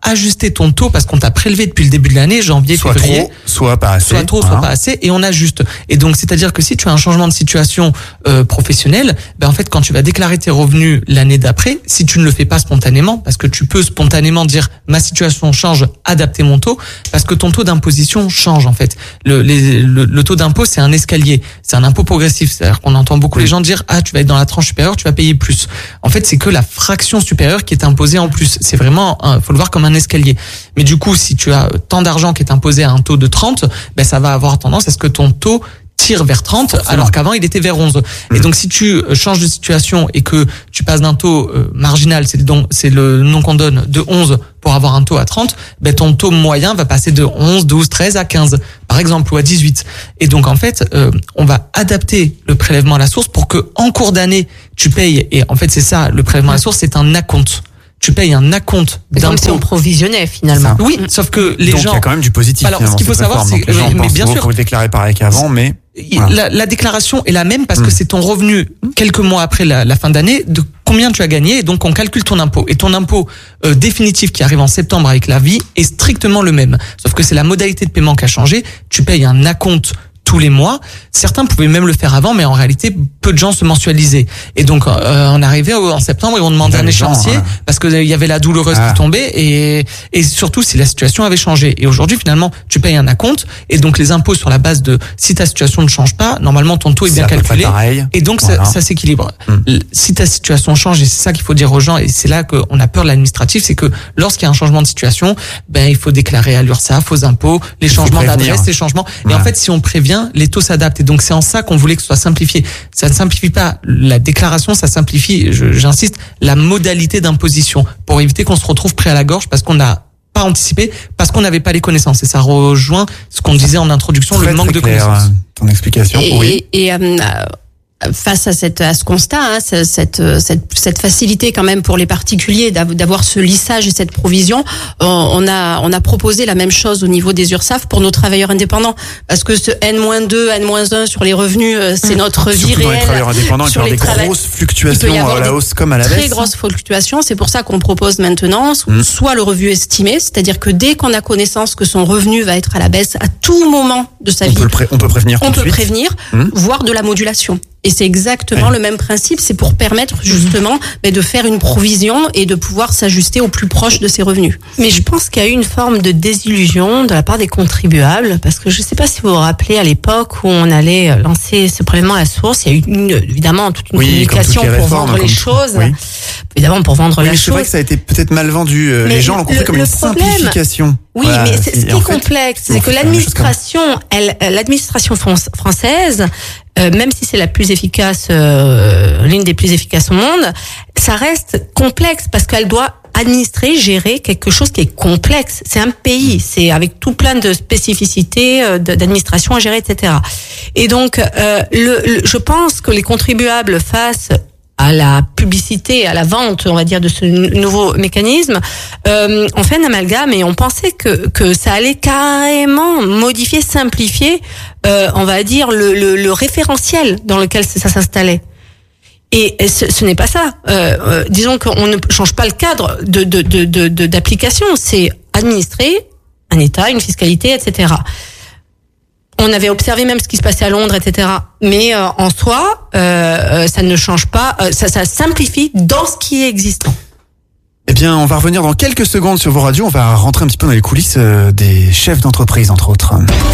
ajuster ton taux parce qu'on t'a prélevé depuis le début de l'année, janvier, soit février. Trop, soit pas assez. Soit trop, soit hein. pas assez, et on ajuste. Et donc, c'est-à-dire que si tu as un changement de situation euh, professionnelle, ben en fait, quand tu vas déclarer tes revenus l'année d'après, si tu ne le fais pas spontanément, parce que tu peux spontanément dire ma situation change, adapter mon taux, parce que ton taux d'imposition change en fait. Le, les, le, le taux d'impôt, c'est un escalier, c'est un impôt progressif. C'est-à-dire qu'on entend beaucoup les gens dire ah tu vas être dans la tranche supérieure, tu vas payer plus. En fait, c'est que la fraction supérieure qui est imposée en plus. C'est vraiment, il faut le voir comme un escalier. Mais du coup, si tu as tant d'argent qui est imposé à un taux de trente, ben ça va avoir tendance à ce que ton taux tire vers trente, Forcément. alors qu'avant il était vers onze. Mmh. Et donc si tu changes de situation et que tu passes d'un taux euh, marginal, c'est le, don, c'est le nom qu'on donne, de onze pour avoir un taux à trente, ben ton taux moyen va passer de onze, douze, treize à quinze, par exemple, ou à dix-huit. Et donc en fait, euh, on va adapter le prélèvement à la source pour que en cours d'année, tu payes, et en fait c'est ça, le prélèvement à la source, c'est un acompte. Tu payes un acompte d'impôt. Comme si on provisionnait finalement. Oui, sauf que les donc, gens. il y a quand même du positif. Alors, ce qu'il faut savoir, c'est que, oui, mais bien sûr, faut le déclarer pareil qu'avant, mais voilà. la, la déclaration est la même parce mmh. que c'est ton revenu quelques mois après la, la fin d'année de combien tu as gagné, et donc on calcule ton impôt. Et ton impôt euh, définitif qui arrive en septembre avec la vie est strictement le même. Sauf que c'est la modalité de paiement qui a changé. Tu payes un acompte tous les mois. Certains pouvaient même le faire avant, mais en réalité, peu de gens se mensualisaient. Et donc, euh, on arrivait en septembre et on demandait un échéancier gens, hein. parce que il y avait la douloureuse ah. qui tombait, et, et surtout si la situation avait changé. Et aujourd'hui, finalement, tu payes un acompte, et donc les impôts sur la base de si ta situation ne change pas, normalement ton taux est bien calculé, et donc voilà. ça, ça s'équilibre. Hum. Si ta situation change, et c'est ça qu'il faut dire aux gens, et c'est là qu'on a peur de l'administratif, c'est que lorsqu'il y a un changement de situation, ben il faut déclarer à l'URSSAF, aux impôts, les il changements d'adresse, les changements. Ouais. Et en fait, si on prévient, les taux s'adaptent. Et donc, c'est en ça qu'on voulait que ce soit simplifié. Ça ne simplifie pas la déclaration, ça simplifie, je, j'insiste, la modalité d'imposition pour éviter qu'on se retrouve pris à la gorge parce qu'on n'a pas anticipé, parce qu'on n'avait pas les connaissances. Et ça rejoint ce qu'on disait en introduction, très, le manque très de clair, connaissances. Ton explication, et, oui. Et, et euh, face à cette à ce constat, hein, cette, cette cette facilité quand même pour les particuliers d'avoir ce lissage et cette provision, on a on a proposé la même chose au niveau des URSSAF pour nos travailleurs indépendants, parce que ce N moins deux, N moins un sur les revenus, c'est notre vie Surtout réelle. Dans les travailleurs indépendants, il peut y avoir des grosses fluctuations à la hausse comme à la baisse. Très grosses fluctuations, c'est pour ça qu'on propose maintenant mmh. soit le revenu estimé, c'est-à-dire que dès qu'on a connaissance que son revenu va être à la baisse à tout moment de sa on vie, peut pré- on peut prévenir. On tout peut de suite. prévenir, mmh. voire de la modulation. Et c'est exactement oui. le même principe, c'est pour permettre justement mais de faire une provision et de pouvoir s'ajuster au plus proche de ses revenus. Mais je pense qu'il y a eu une forme de désillusion de la part des contribuables, parce que je ne sais pas si vous vous rappelez à l'époque où on allait lancer ce prélèvement à la source, il y a eu une, évidemment toute une oui, communication pour réformes, vendre les choses. Oui. Évidemment pour vendre oui, la mais chose. C'est vrai que ça a été peut-être mal vendu. Mais les gens l'ont compris le, comme le une problème, simplification. Oui, voilà. mais c'est, ce qui est fait, complexe, c'est que l'administration, elle, l'administration française, euh, même si c'est la plus efficace, euh, l'une des plus efficaces au monde, ça reste complexe parce qu'elle doit administrer, gérer quelque chose qui est complexe. C'est un pays, c'est avec tout plein de spécificités euh, d'administration à gérer, et cetera. Et donc, euh, le, le, je pense que les contribuables face à la publicité, à la vente, on va dire, de ce nouveau mécanisme, euh, on fait un amalgame et on pensait que que ça allait carrément modifier, simplifier, euh, on va dire, le, le, le référentiel dans lequel ça s'installait. Et ce, ce n'est pas ça. Euh, euh, disons qu'on ne change pas le cadre de, de, de, de, de d'application. C'est administrer un État, une fiscalité, et cetera. On avait observé même ce qui se passait à Londres, et cetera. Mais euh, en soi, euh, ça ne change pas, euh, ça, ça simplifie dans ce qui est existant. Eh bien, on va revenir dans quelques secondes sur vos radios. On va rentrer un petit peu dans les coulisses euh, des chefs d'entreprise, entre autres.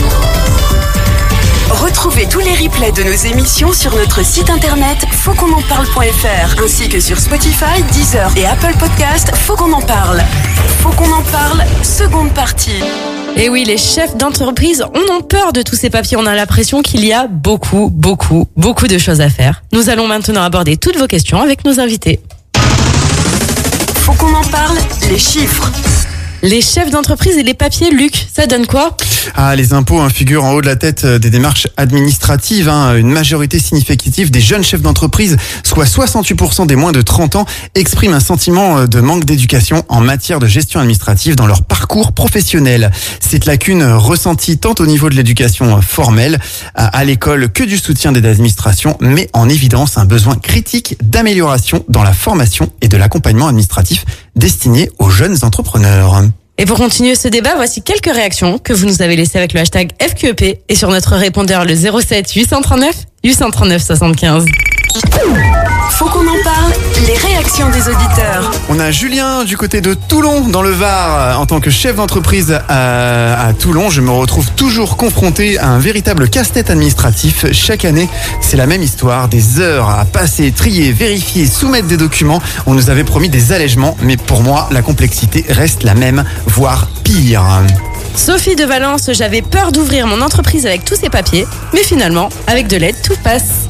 Retrouvez tous les replays de nos émissions sur notre site internet faut qu'on en parle point f r ainsi que sur Spotify, Deezer et Apple Podcast. Faut qu'on en parle. Faut qu'on en parle, seconde partie. Et oui, les chefs d'entreprise, on a peur de tous ces papiers. On a l'impression qu'il y a beaucoup, beaucoup, beaucoup de choses à faire. Nous allons maintenant aborder toutes vos questions avec nos invités. Faut qu'on en parle, les chiffres. Les chefs d'entreprise et les papiers, Luc, ça donne quoi ? Ah, les impôts hein, figurent en haut de la tête des démarches administratives. Hein. Une majorité significative des jeunes chefs d'entreprise, soit soixante-huit pour cent des moins de trente ans, expriment un sentiment de manque d'éducation en matière de gestion administrative dans leur parcours professionnel. Cette lacune ressentie tant au niveau de l'éducation formelle à l'école que du soutien des administrations met en évidence un besoin critique d'amélioration dans la formation et de l'accompagnement administratif destiné aux jeunes entrepreneurs. Et pour continuer ce débat, voici quelques réactions que vous nous avez laissées avec le hashtag F Q E P et sur notre répondeur le zéro sept huit cent trente-neuf huit cent trente-neuf soixante-quinze. Faut qu'on en parle, les réactions des auditeurs. On a Julien du côté de Toulon dans le Var. En tant que chef d'entreprise à, à Toulon, je me retrouve toujours confronté à un véritable casse-tête administratif. Chaque année, c'est la même histoire. Des heures à passer, trier, vérifier, soumettre des documents. On nous avait promis des allègements, mais pour moi, la complexité reste la même, voire pire. Sophie de Valence, j'avais peur d'ouvrir mon entreprise avec tous ces papiers, mais finalement, avec de l'aide, tout passe.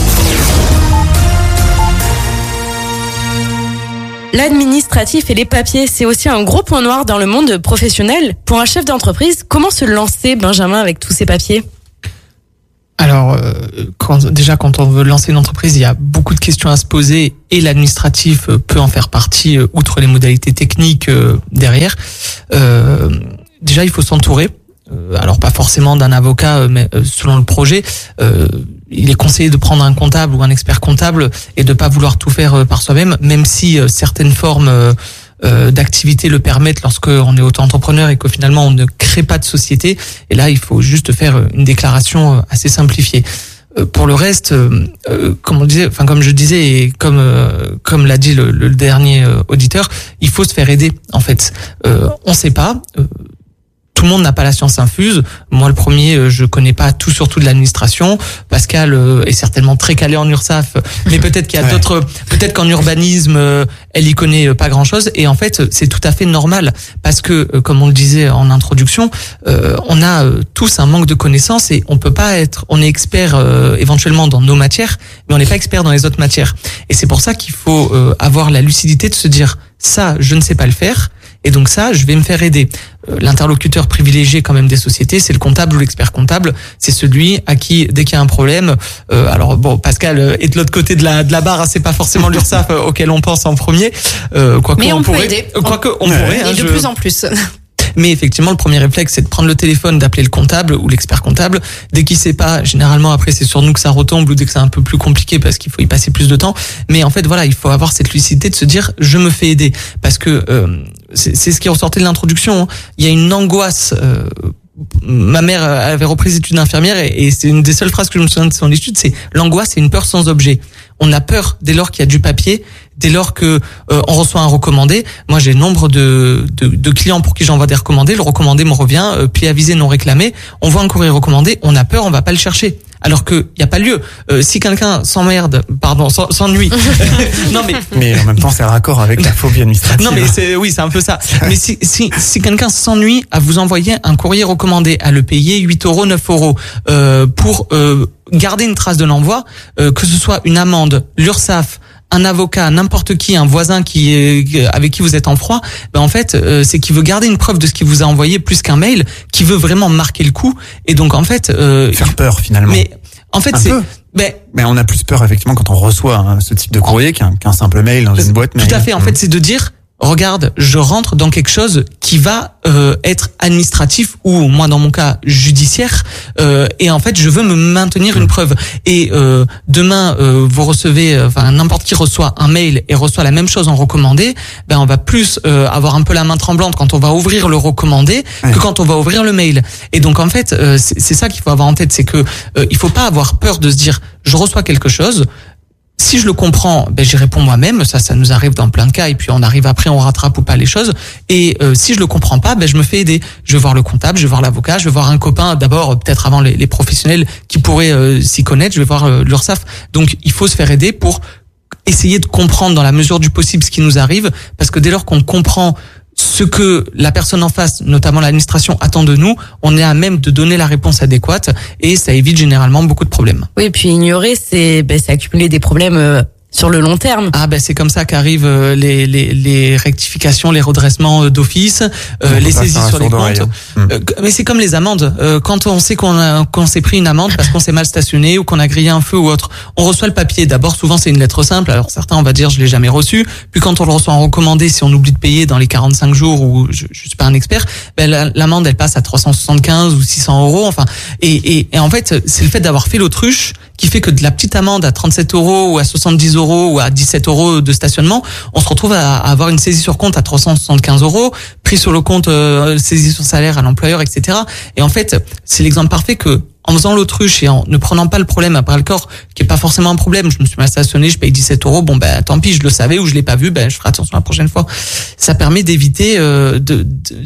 L'administratif et les papiers, c'est aussi un gros point noir dans le monde professionnel. Pour un chef d'entreprise, comment se lancer, Benjamin, avec tous ces papiers ? Alors, euh, quand, déjà, quand on veut lancer une entreprise, il y a beaucoup de questions à se poser et l'administratif peut en faire partie, euh, outre les modalités techniques euh, derrière. Euh, déjà, il faut s'entourer. Euh, alors, pas forcément d'un avocat, mais euh, selon le projet. Euh, il est conseillé de prendre un comptable ou un expert comptable et de pas vouloir tout faire euh, par soi-même, même si euh, certaines formes euh, euh, d'activité le permettent lorsque on est auto-entrepreneur et que finalement on ne crée pas de société. Et là, il faut juste faire une déclaration assez simplifiée. Euh, pour le reste, euh, euh, comme on disait, enfin comme je disais et comme euh, comme l'a dit le, le dernier euh, auditeur, il faut se faire aider. En fait, euh, on sait pas. Euh, Tout le monde n'a pas la science infuse. Moi, le premier, je connais pas tout sur tout de l'administration. Pascal est certainement très calé en URSSAF, mais peut-être qu'il y a ouais. d'autres, peut-être qu'en urbanisme, elle y connaît pas grand-chose. Et en fait, c'est tout à fait normal parce que, comme on le disait en introduction, euh, on a tous un manque de connaissances et on peut pas être, on est expert euh, éventuellement dans nos matières, mais on n'est pas expert dans les autres matières. Et c'est pour ça qu'il faut euh, avoir la lucidité de se dire ça, je ne sais pas le faire. Et donc ça, je vais me faire aider. L'interlocuteur privilégié quand même des sociétés, c'est le comptable ou l'expert comptable. C'est celui à qui, dès qu'il y a un problème, euh, alors bon, Pascal est de l'autre côté de la de la barre, c'est pas forcément l'URSSAF auquel on pense en premier. Euh, quoi Mais on, on pourrait, peut aider. Quoi que on ouais. pourrait. Et hein, de je... plus en plus. Mais effectivement, le premier réflexe, c'est de prendre le téléphone, d'appeler le comptable ou l'expert comptable. Dès qu'il sait pas, généralement après c'est sur nous que ça retombe ou dès que c'est un peu plus compliqué parce qu'il faut y passer plus de temps. Mais en fait, voilà, il faut avoir cette lucidité de se dire je me fais aider parce que euh, c'est, c'est ce qui ressortait de l'introduction. Hein. Il y a une angoisse. Euh, ma mère avait repris les études d'infirmière et, et c'est une des seules phrases que je me souviens de son étude, c'est l'angoisse, c'est une peur sans objet. On a peur dès lors qu'il y a du papier, dès lors que euh, on reçoit un recommandé. Moi, j'ai nombre de, de, de clients pour qui j'envoie des recommandés. Le recommandé me revient, euh, pli avisé non réclamé. On voit un courrier recommandé, on a peur, on va pas le chercher. Alors que y a pas lieu. Euh, si quelqu'un s'emmerde, pardon, s'ennuie. non mais mais en même temps c'est raccord avec la phobie administrative. Non mais c'est oui, c'est un peu ça. Mais si si si quelqu'un s'ennuie à vous envoyer un courrier recommandé, à le payer huit euros, neuf euros euh, pour euh, garder une trace de l'envoi, euh, que ce soit une amende, l'URSSAF, un avocat, n'importe qui, un voisin qui est, avec qui vous êtes en froid, ben en fait, euh, c'est qu'il veut garder une preuve de ce qu'il vous a envoyé plus qu'un mail, qui veut vraiment marquer le coup. Et donc en fait, euh, faire peur finalement. Mais en fait, un c'est peu. Ben, mais on a plus peur effectivement quand on reçoit hein, ce type de courrier qu'un, qu'un simple mail dans une boîte mail. Tout à fait. En mmh. fait, c'est de dire. Regarde, je rentre dans quelque chose qui va euh, être administratif ou moi dans mon cas judiciaire euh, et en fait je veux me maintenir une preuve et euh, demain euh, vous recevez enfin n'importe qui reçoit un mail et reçoit la même chose en recommandé, ben on va plus euh, avoir un peu la main tremblante quand on va ouvrir le recommandé ouais. que quand on va ouvrir le mail. Et donc en fait euh, c'est, c'est ça qu'il faut avoir en tête, c'est que euh, il faut pas avoir peur de se dire je reçois quelque chose. Si je le comprends, ben j'y réponds moi-même. Ça, ça nous arrive dans plein de cas. Et puis on arrive après, on rattrape ou pas les choses. Et euh, si je le comprends pas, ben je me fais aider. Je vais voir le comptable, je vais voir l'avocat, je vais voir un copain. D'abord, peut-être avant les, les professionnels qui pourraient euh, s'y connaître. Je vais voir euh, l'URSSAF. Donc, il faut se faire aider pour essayer de comprendre dans la mesure du possible ce qui nous arrive. Parce que dès lors qu'on comprend ce que la personne en face, notamment l'administration, attend de nous, on est à même de donner la réponse adéquate et ça évite généralement beaucoup de problèmes. Oui, et puis ignorer, c'est, ben, c'est accumuler des problèmes euh, sur le long terme. Ah ben c'est comme ça qu'arrivent euh, les, les, les rectifications, les redressements d'office, euh, les saisies sur les comptes. Hein. Euh, mais c'est comme les amendes. Euh, quand on sait qu'on a, qu'on s'est pris une amende parce qu'on s'est mal stationné ou qu'on a grillé un feu ou autre, on reçoit le papier. D'abord, souvent c'est une lettre simple. Alors certains, on va dire, je l'ai jamais reçu. Puis quand on le reçoit en recommandé, si on oublie de payer dans les quarante-cinq jours ou je, je suis pas un expert, ben l'amende elle passe à trois cent soixante-quinze ou six cents euros. Enfin, et, et, et en fait, c'est le fait d'avoir fait l'autruche qui fait que de la petite amende à trente-sept euros ou à soixante-dix euros ou à dix-sept euros de stationnement, on se retrouve à, à avoir une saisie sur compte à trois cent soixante-quinze euros, pris sur le compte, euh, saisie sur salaire à l'employeur, et cetera. Et en fait, c'est l'exemple parfait que en faisant l'autruche et en ne prenant pas le problème à bras le corps, qui est pas forcément un problème, je me suis mal stationné, je paye dix-sept euros, bon ben tant pis, je le savais ou je l'ai pas vu, ben je ferai attention la prochaine fois. Ça permet d'éviter euh, de,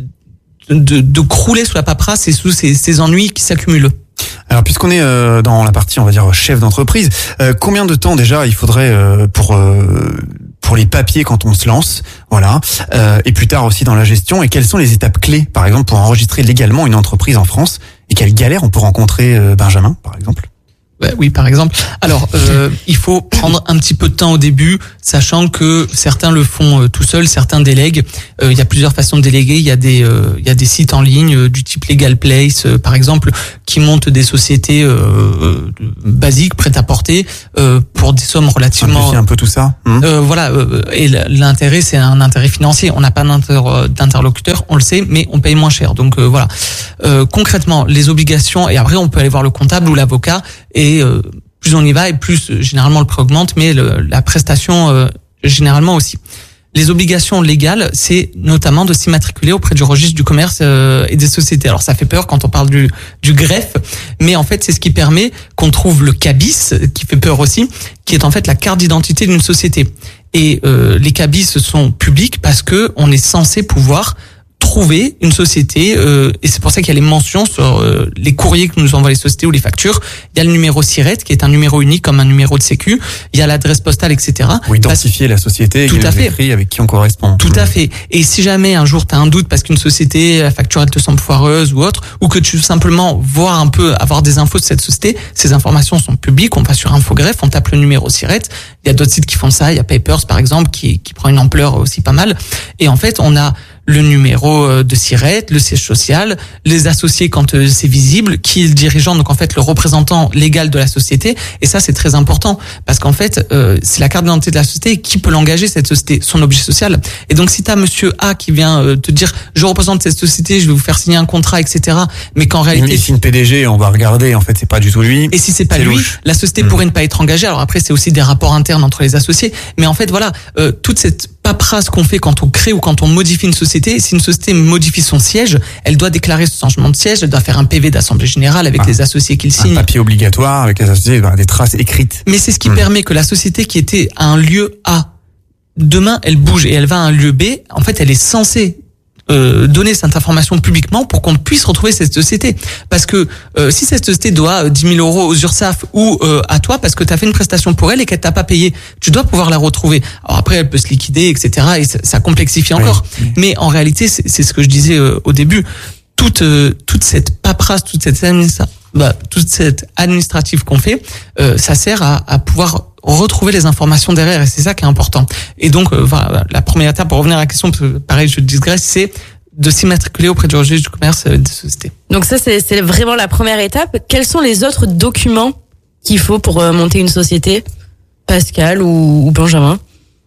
de, de de crouler sous la paperasse et sous ces, ces ennuis qui s'accumulent. Alors puisqu'on est euh, dans la partie, on va dire, chef d'entreprise, euh, combien de temps déjà il faudrait euh, pour euh, pour les papiers quand on se lance, voilà, euh, et plus tard aussi dans la gestion, et quelles sont les étapes clés, par exemple, pour enregistrer légalement une entreprise en France, et quelles galères on peut rencontrer, euh, Benjamin, par exemple? Ouais, oui, par exemple. Alors, euh, il faut prendre un petit peu de temps au début, sachant que certains le font euh, tout seuls, certains délèguent. Euh, il y a plusieurs façons de déléguer. Il y a des, euh, il y a des sites en ligne euh, du type Legal Place, euh, par exemple, qui montent des sociétés euh, euh, basiques, prêtes à porter, euh, pour des sommes relativement. Simplifier un peu tout ça. Mmh. Euh, voilà. Euh, et l'intérêt, c'est un intérêt financier. On n'a pas d'interlocuteur, on le sait, mais on paye moins cher. Donc euh, voilà. Euh, concrètement, les obligations. Et après, on peut aller voir le comptable ou l'avocat. Et euh, plus on y va, et plus euh, généralement le prix augmente, mais le, la prestation euh, généralement aussi. Les obligations légales, c'est notamment de s'immatriculer auprès du registre du commerce euh, et des sociétés. Alors ça fait peur quand on parle du, du greffe, mais en fait c'est ce qui permet qu'on trouve le cabis, qui fait peur aussi, qui est en fait la carte d'identité d'une société. Et euh, les cabis sont publics parce que on est censé pouvoir trouver une société, euh, et c'est pour ça qu'il y a les mentions sur euh, les courriers que nous envoient les sociétés ou les factures. Il y a le numéro SIRET qui est un numéro unique comme un numéro de sécu. Il y a l'adresse postale, et cetera. Pour identifier la société, tout à fait, écrit avec qui on correspond. Tout à fait. Et si jamais un jour tu as un doute parce qu'une société, la facture elle te semble foireuse ou autre, ou que tu veux simplement voir un peu, avoir des infos de cette société, ces informations sont publiques. On va sur Infogreffe, on tape le numéro SIRET. Il y a d'autres sites qui font ça. Il y a Papers par exemple qui qui prend une ampleur aussi pas mal. Et en fait on a le numéro de SIRET, le siège social, les associés quand c'est visible, qui est le dirigeant, donc en fait le représentant légal de la société. Et ça c'est très important parce qu'en fait euh, c'est la carte d'identité de la société qui peut l'engager, cette société, son objet social. Et donc si t'as monsieur A qui vient euh, te dire je représente cette société, je vais vous faire signer un contrat, et cetera. Mais qu'en réalité il signe P D G, on va regarder, en fait c'est pas du tout lui. Et si c'est pas lui, louche. La société mmh. pourrait ne pas être engagée. Alors après c'est aussi des rapports internes entre les associés. Mais en fait voilà, euh, toute cette paperasse qu'on fait quand on crée ou quand on modifie une société, si une société modifie son siège, elle doit déclarer ce changement de siège, elle doit faire un P V d'assemblée générale avec ah, les associés qui le signent. Un papier obligatoire avec les associés, des traces écrites. Mais c'est ce qui mmh. permet que la société qui était à un lieu A, demain elle bouge et elle va à un lieu B, en fait elle est censée Euh, donner cette information publiquement pour qu'on puisse retrouver cette société. Parce que euh, si cette société doit dix mille euros aux URSSAF ou euh, à toi parce que tu as fait une prestation pour elle et qu'elle t'a pas payé, tu dois pouvoir la retrouver. Alors après, elle peut se liquider, et cetera. Et ça, ça complexifie encore. Oui. Mais en réalité, c'est, c'est ce que je disais euh, au début. Toute euh, toute cette paperasse, toute cette administration, bah, toute cette administrative qu'on fait, euh, ça sert à, à pouvoir retrouver les informations derrière, et c'est ça qui est important. Et donc, euh, voilà, la première étape, pour revenir à la question, pareil, je digresse, c'est de s'immatriculer auprès du registre du commerce des sociétés. Donc ça, c'est, c'est vraiment la première étape. Quels sont les autres documents qu'il faut pour euh, monter une société, Pascal ou, ou Benjamin?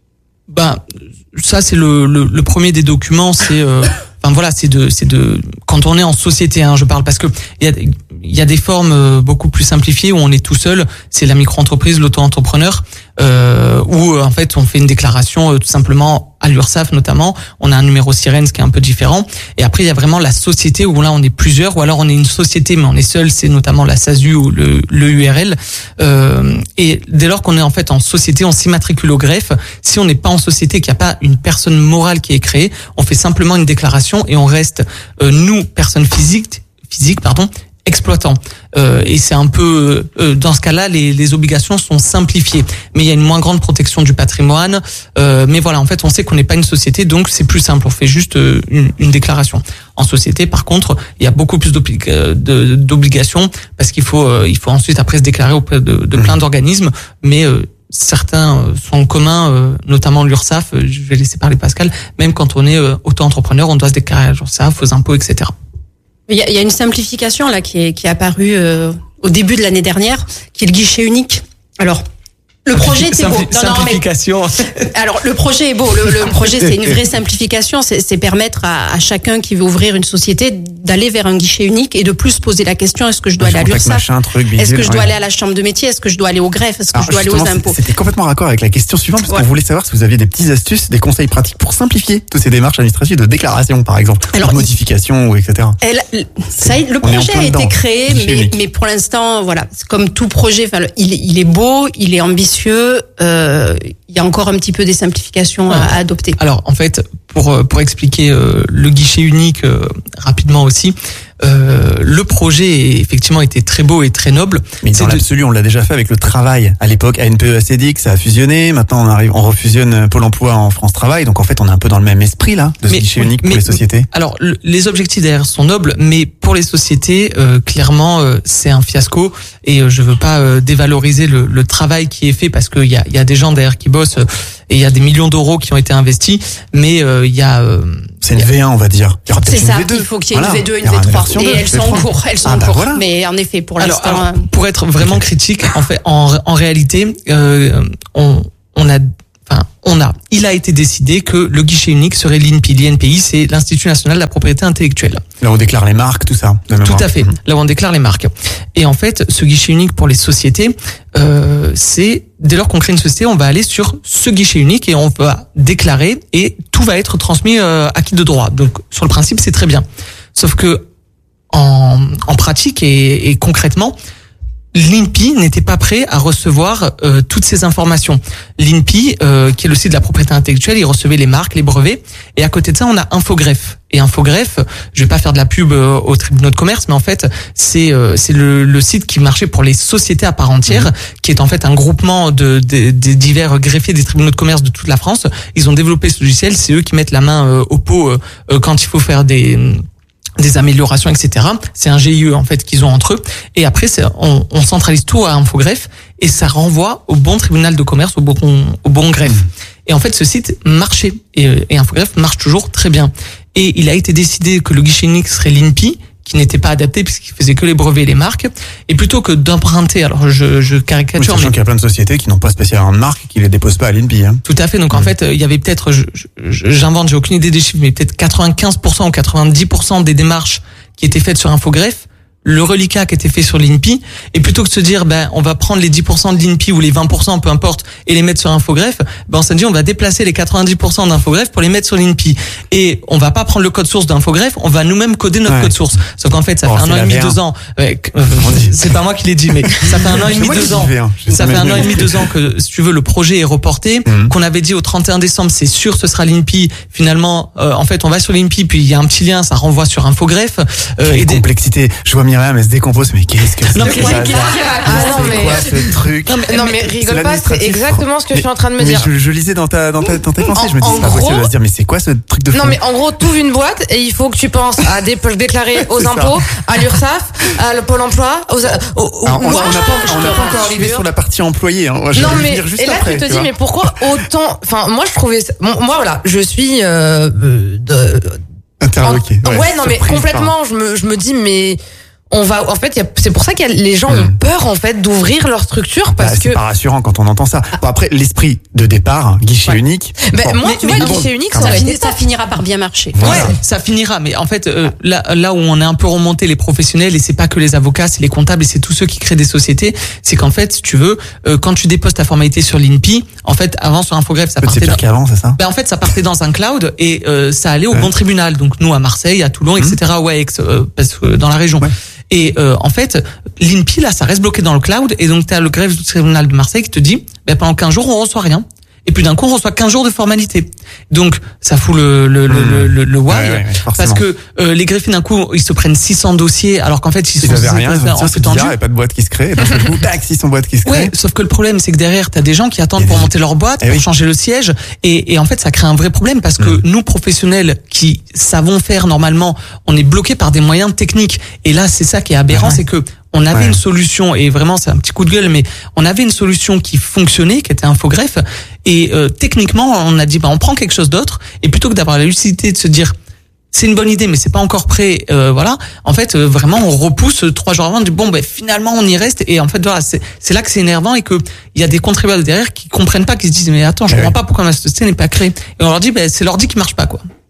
Ben, ça, c'est le, le, le premier des documents, c'est... Euh, Enfin voilà, c'est de, c'est de, quand on est en société, hein, je parle parce que il y a, il y a des formes beaucoup plus simplifiées où on est tout seul. C'est la micro-entreprise, l'auto-entrepreneur, euh, où en fait on fait une déclaration euh, tout simplement à l'URSSAF notamment. On a un numéro SIRENS qui est un peu différent. Et après il y a vraiment la société où là on est plusieurs, ou alors on est une société mais on est seul. C'est notamment la S A S U ou le, le U R L. Euh, et dès lors qu'on est en fait en société, on s'immatricule au greffe. Si on n'est pas en société, qu'il n'y a pas une personne morale qui est créée, on fait simplement une déclaration et on reste euh, nous personnes physiques, physiques pardon. exploitant. Euh, et c'est un peu euh, dans ce cas-là, les, les obligations sont simplifiées, mais il y a une moins grande protection du patrimoine. Euh, mais voilà, en fait, on sait qu'on n'est pas une société, donc c'est plus simple. On fait juste euh, une, une déclaration. En société, par contre, il y a beaucoup plus d'obligations parce qu'il faut, euh, il faut ensuite après se déclarer auprès de, de plein d'organismes, mais euh, certains sont en commun, euh, notamment l'URSSAF. Je vais laisser parler Pascal. Même quand on est euh, auto-entrepreneur, on doit se déclarer à l'URSSAF, aux impôts, et cetera. Il y a, il y a une simplification là qui est, qui est apparue euh, au début de l'année dernière, qui est le guichet unique. Alors, le projet était beau. Non, simplification. Non, mais, alors, le projet est beau. Le, le projet, c'est une vraie simplification. C'est, c'est permettre à, à chacun qui veut ouvrir une société d'aller vers un guichet unique et de plus poser la question, est-ce que je dois aller à l'URSSAF? Est-ce que je dois aller à la chambre de métier? Est-ce que je dois aller au greffe? Est-ce que Alors, je dois aller aux impôts? C'était complètement raccord avec la question suivante, parce Ouais. qu'on voulait savoir si vous aviez des petites astuces, des conseils pratiques pour simplifier toutes ces démarches administratives de déclaration, par exemple, Alors, de modification, ou et cetera. Elle, ça, le On est en projet plein a été dedans. créé, Guichet mais, unique. mais pour l'instant, voilà, c'est comme tout projet, enfin, le- il, est- il est beau, il est ambitieux, euh, il y a encore un petit peu des simplifications à, à adopter. Alors en fait, pour euh, pour expliquer euh, le guichet unique euh, rapidement aussi, euh, le projet effectivement était très beau et très noble. Mais C'est dans de- l'absolu, on l'a déjà fait avec le travail. À l'époque, A N P E A C D I C, ça a fusionné. Maintenant, on arrive, on refusionne Pôle emploi en France Travail. Donc, en fait, on est un peu dans le même esprit, là, de ce Mais- guichet oui, unique pour mais- les sociétés. Alors le- les objectifs derrière sont nobles, mais pour les sociétés, euh, clairement, euh, c'est un fiasco. Et euh, je veux pas euh, dévaloriser le, le travail qui est fait parce qu'il y a, il y a des gens derrière qui bossent euh, et il y a des millions d'euros qui ont été investis. Mais euh, il y a euh, C'est une V un, on va dire. Il y aura C'est peut-être ça, une V deux. il faut qu'il y ait Voilà. une V deux, Il une y aura V trois. version Et deux, elles sont V en trois. cours, elles sont Ah, en bah cours. voilà. Mais en effet, pour Alors, l'instant, alors, pour être vraiment critique, en fait, en, en réalité, euh, on, on a, enfin, on a, il a été décidé que le guichet unique serait l'I N P I. L'I N P I, c'est l'Institut national de la propriété intellectuelle. Là, on déclare les marques, tout ça. de Tout mémoire. à fait. Mhm. Là où on déclare les marques. Et en fait, ce guichet unique pour les sociétés, euh, c'est dès lors qu'on crée une société, on va aller sur ce guichet unique et on va déclarer et tout va être transmis euh, à qui de droit. Donc, sur le principe, c'est très bien. Sauf que en, en pratique et, et concrètement, l'I N P I n'était pas prêt à recevoir euh, toutes ces informations. L'I N P I, euh, qui est le site de la propriété intellectuelle, il recevait les marques, les brevets, et à côté de ça, on a Infogreffe. Et Infogreffe, je vais pas faire de la pub euh, aux tribunaux de commerce, mais en fait, c'est euh, c'est le, le site qui marchait pour les sociétés à part entière, mmh. qui est en fait un groupement de, de, de divers greffiers des tribunaux de commerce de toute la France. Ils ont développé ce logiciel, c'est eux qui mettent la main euh, au pot euh, quand il faut faire des des améliorations, et cetera. C'est un G I E en fait qu'ils ont entre eux. Et après, c'est, on, on centralise tout à Infogreffe et ça renvoie au bon tribunal de commerce, au bon, au bon greffe. Et en fait, ce site marchait et, et Infogreffe marche toujours très bien. Et il a été décidé que le guichet unique serait l'I N P I, qui n'était pas adapté puisqu'il faisait que les brevets et les marques. Et plutôt que d'emprunter, alors je, je caricature, oui, sachant mais qu'il y a plein de sociétés qui n'ont pas spécialement de marque et qui les déposent pas à l'I N P I. Hein. tout à fait. Donc en fait, il y avait peut-être, je- je- j'invente, j'ai aucune idée des chiffres, mais peut-être quatre-vingt-quinze pour cent ou quatre-vingt-dix pour cent des démarches qui étaient faites sur Infogreffe, le reliquat qui était fait sur l'I N P I, et plutôt que de se dire, ben, on va prendre les dix pour cent de l'I N P I ou les vingt pour cent, peu importe, et les mettre sur Infogreffe, ben, on s'est dit, on va déplacer les quatre-vingt-dix pour cent d'Infogreffe pour les mettre sur l'I N P I. Et on va pas prendre le code source d'Infogreffe, on va nous-mêmes coder notre Ouais. code source. Sauf qu'en fait, ça Oh, fait un c'est an et la demi, V un. deux ans, ouais, euh, c'est pas moi qui l'ai dit, mais ça fait un an et C'est demi, moi qui deux dis ans. V un. Je sais Ça fait même un an pas. et demi, deux ans que, si tu veux, le projet est reporté, Mhm. qu'on avait dit au trente et un décembre, c'est sûr, ce sera l'I N P I. Finalement, euh, en fait, on va sur l'I N P I, puis il y a un petit lien, ça renvoie sur Infogreffe. Euh, Quelle et des- complexité. Je vois Myriam, elle se décompose, mais qu'est-ce que c'est Non, que mais ça, qu'est-ce ça Ah non, C'est mais- quoi ce truc? Non mais rigole pas, c'est l'administratif. exactement ce que je suis en train de me Mais dire. je, je lisais dans ta dans ta dans tes pensées, En- je me dis en c'est pas gros- possible de se dire mais c'est quoi ce truc de fou? Non mais en gros, t'ouvres une boîte et il faut que tu penses à dé- déclarer aux C'est ça. impôts, à l'URSSAF, à le Pôle emploi, aux, aux- aux- Alors, on n'a Ouah, pas, je on te n'a pas encore arrivé rassure. sur la partie employée. Hein. Je Non vais mais venir juste et là après, tu te tu dis vois. mais pourquoi autant enfin moi je trouvais ça- bon, moi voilà je suis euh, euh, de, Interloqué. en- ouais, non mais surprise complètement je me je me dis mais on va en fait il y a- c'est pour ça que les gens Hmm. ont peur en fait d'ouvrir leur structure Bah, parce c'est que pas rassurant quand on entend ça. Bon, après, l'esprit de départ, guichet Ouais. unique. ben, bon, moi mais- tu mais vois le bon, guichet unique quand ça Ça, aurait finit- été ça top. finira par bien marcher. Voilà. Ouais, ça finira. Mais en fait, euh, là, là où on est un peu remonté les professionnels, et c'est pas que les avocats, c'est les comptables et c'est tous ceux qui créent des sociétés, c'est qu'en fait, si tu veux, euh, quand tu déposes ta formalité sur l'I N P I, en fait, avant sur Infogreffe, ça En fait, c'est partait. pire Dans... qu'avant, c'est ça? Ben, en fait, ça partait dans un cloud et euh, ça allait au Ouais. bon tribunal. Donc nous à Marseille, à Toulon, et cetera. Ouais, ex, euh, parce que dans la région. Ouais. Et euh, en fait, l'I N P I là, ça reste bloqué dans le cloud. Et donc t'as le greffe du tribunal de Marseille qui te dit, ben pendant quinze jours on reçoit rien. Et puis d'un coup on reçoit quinze jours de formalité. Donc ça fout le le le Mmh. le, le, le why, Ouais, ouais, ouais, parce forcément. que euh, les greffiers d'un coup ils se prennent six cents dossiers alors qu'en fait ils, Ils sont avaient rien, ils ont dit, en tiens, c'est flux tendu. bizarre, il n'y a pas de boîte qui se crée. Et d'un seul coup, tac, six cents boîtes qui se créent. Ouais, sauf que le problème, c'est que derrière, t'as des gens qui attendent Et pour oui. monter leur boîte, Eh pour oui. changer le siège, et, et en fait, ça crée un vrai problème parce que Mm. nous, professionnels, qui savons faire normalement, on est bloqués par des moyens techniques. Et là, c'est ça qui est aberrant, Ouais. c'est que on avait Ouais. une solution, et vraiment, c'est un petit coup de gueule, mais on avait une solution qui fonctionnait, qui était Infogreffe, et euh, techniquement, on a dit, bah, on prend quelque chose d'autre, et plutôt que d'avoir la lucidité de se dire, c'est une bonne idée, mais c'est pas encore prêt. Euh, voilà. En fait, euh, vraiment, on repousse euh, trois jours avant. On dit bon, ben finalement, on y reste. Et en fait, voilà, c'est c'est là que c'est énervant et que il y a des contribuables derrière qui comprennent pas, qui se disent mais attends, je Ouais. comprends pas pourquoi ma société n'est pas créée. Et on leur dit ben c'est l'ordi qui marche pas quoi.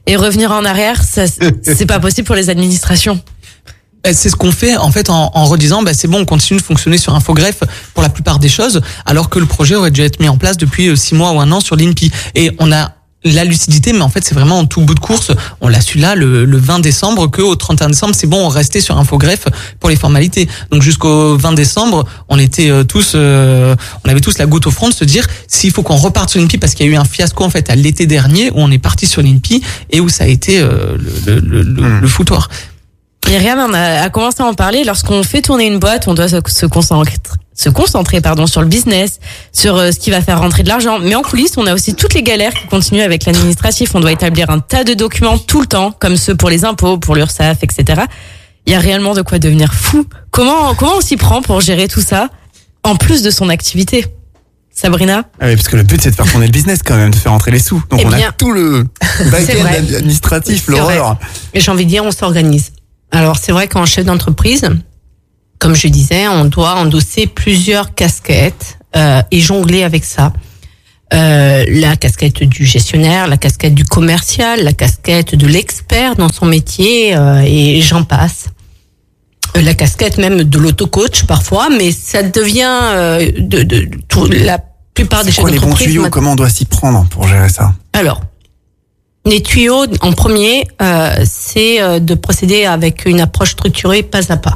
Et revenir en arrière, ça, c'est pas possible pour les administrations. C'est ce qu'on fait en fait en, en redisant bah c'est bon, on continue de fonctionner sur Infogreffe pour la plupart des choses, alors que le projet aurait dû être mis en place depuis six mois ou un an sur l'I N P I. Et on a la lucidité, mais en fait c'est vraiment en tout bout de course. On l'a su là le, le vingt décembre, que au trente et un décembre c'est bon, on restait sur Infogreffe pour les formalités. Donc jusqu'au vingt décembre, on était tous, euh, on avait tous la goutte au front de se dire s'il faut qu'on reparte sur l'I N P I, parce qu'il y a eu un fiasco en fait à l'été dernier où on est parti sur l'I N P I et où ça a été euh, le, le, le, mmh. le foutoir. Myriam, on a, a commencé à en parler. Lorsqu'on fait tourner une boîte, on doit se, se concentrer, se concentrer pardon, sur le business, sur euh, ce qui va faire rentrer de l'argent. Mais en coulisses, on a aussi toutes les galères qui continuent avec l'administratif. On doit établir un tas de documents tout le temps, comme ceux pour les impôts, pour l'URSSAF, et cetera. Il y a réellement de quoi devenir fou. Comment, comment on s'y prend pour gérer tout ça, en plus de son activité? Sabrina? Ah oui, parce que le but c'est de faire tourner le business quand même, de faire rentrer les sous. Donc eh on bien, a tout le back-end administratif, l'horreur. Et j'ai envie de dire, on s'organise. Alors c'est vrai qu'en chef d'entreprise, comme je disais, on doit endosser plusieurs casquettes euh, et jongler avec ça. Euh, la casquette du gestionnaire, la casquette du commercial, la casquette de l'expert dans son métier euh, et j'en passe. Euh, la casquette même de l'auto-coach parfois, mais ça devient euh, de, de, de tout, la plupart des chefs d'entreprise. C'est quoi les bons tuyaux? Comment on doit s'y prendre pour gérer ça? Alors. Les tuyaux, en premier, euh, c'est euh, de procéder avec une approche structurée pas à pas.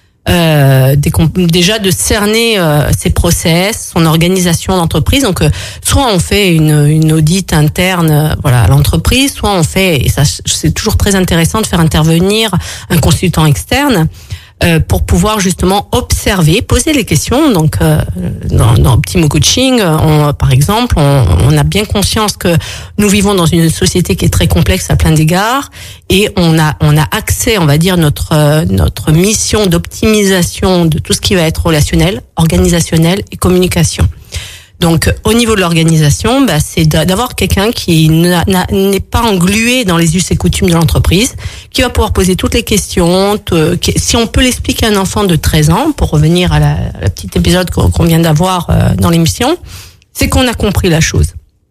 Euh, déjà de cerner euh, ses process, son organisation d'entreprise. Donc, euh, soit on fait une, une audit interne, euh, voilà, à l'entreprise, soit on fait, et ça c'est toujours très intéressant de faire intervenir un consultant externe. Euh, pour pouvoir justement observer, poser les questions. Donc, euh, dans, dans Optimo Coaching, on, par exemple, on, on a bien conscience que nous vivons dans une société qui est très complexe à plein d'égards, et on a on a accès, on va dire, notre euh, notre mission d'optimisation de tout ce qui va être relationnel, organisationnel et communication. Donc, au niveau de l'organisation, bah, c'est d'avoir quelqu'un qui n'est pas englué dans les us et coutumes de l'entreprise, qui va pouvoir poser toutes les questions. Si on peut l'expliquer à un enfant de treize ans, pour revenir à la, à la petite épisode qu'on vient d'avoir dans l'émission, c'est qu'on a compris la chose.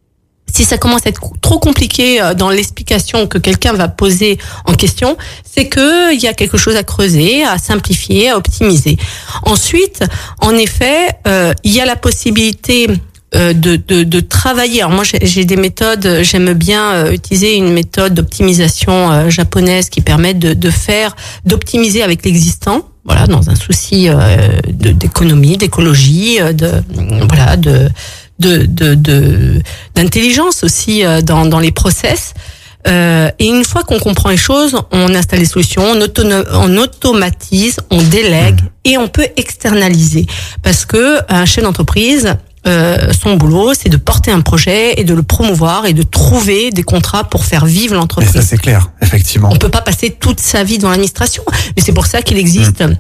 Si ça commence à être trop compliqué dans l'explication que quelqu'un va poser en question, c'est que il y a quelque chose à creuser, à simplifier, à optimiser. Ensuite, en effet, euh, il y a la possibilité euh, de, de, de travailler. Alors moi, j'ai des méthodes. J'aime bien euh, utiliser une méthode d'optimisation euh, japonaise qui permet de, de faire, d'optimiser avec l'existant. Voilà, dans un souci euh, d'économie, d'écologie, de voilà de de de de d'intelligence aussi euh, dans dans les process. Euh, et une fois qu'on comprend les choses, on installe les solutions, on, autono- on automatise, on délègue et on peut externaliser. Parce que un chef d'entreprise, euh, son boulot, c'est de porter un projet et de le promouvoir et de trouver des contrats pour faire vivre l'entreprise. Et ça c'est clair, effectivement. On peut pas passer toute sa vie dans l'administration, mais c'est pour ça qu'il existe. Mmh.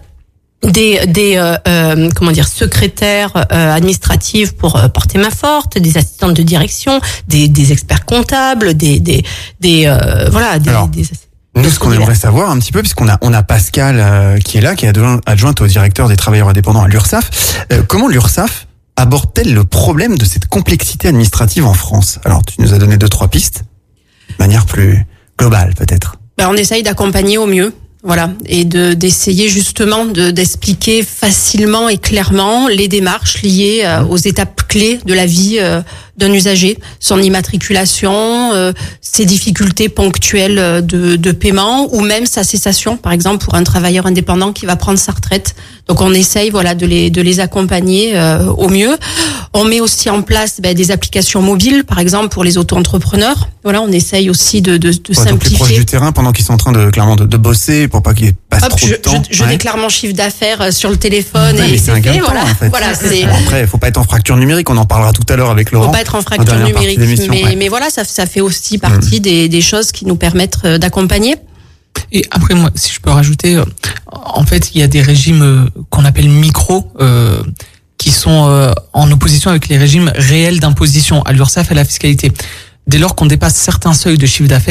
des des euh, euh, comment dire secrétaires euh, administratives pour euh, porter main forte, des assistantes de direction, des des experts comptables, des des des euh, voilà des, Alors, des, des nous ce qu'on aimerait savoir un petit peu, puisqu'on a on a Pascal euh, qui est là, qui est adjointe au directeur des travailleurs indépendants à l'URSSAF. Euh, comment l'URSSAF aborde-t-elle le problème de cette complexité administrative en France? Alors tu nous as donné deux trois pistes, de manière plus globale peut-être. Ben, on essaye d'accompagner au mieux. Voilà, et de d'essayer justement de d'expliquer facilement et clairement les démarches liées euh, aux étapes clés de la vie euh, d'un usager, son immatriculation, euh, ses difficultés ponctuelles de de paiement ou même sa cessation, par exemple pour un travailleur indépendant qui va prendre sa retraite. Donc on essaye voilà de les de les accompagner euh, au mieux. On met aussi en place ben, des applications mobiles, par exemple pour les auto-entrepreneurs. Voilà, on essaye aussi de de, de ouais, simplifier. Donc plus proche du terrain pendant qu'ils sont en train de clairement de, de bosser pour pas qu'ils passent Hop, trop je, de temps. Je, je ouais. déclare mon chiffre d'affaires sur le téléphone ouais, et c'est fait. Voilà, en fait. voilà c'est. Après, il faut pas être en fracture numérique. On en parlera tout à l'heure avec Laurent. Faut pas être en fracture en numérique, mais ouais. mais voilà, ça ça fait aussi partie mmh. des des choses qui nous permettent d'accompagner. Et après, moi, si je peux rajouter, en fait, il y a des régimes qu'on appelle micro, euh, qui sont euh, en opposition avec les régimes réels d'imposition à l'URSSAF et à la fiscalité. Dès lors qu'on dépasse certains seuils de chiffre d'affaires,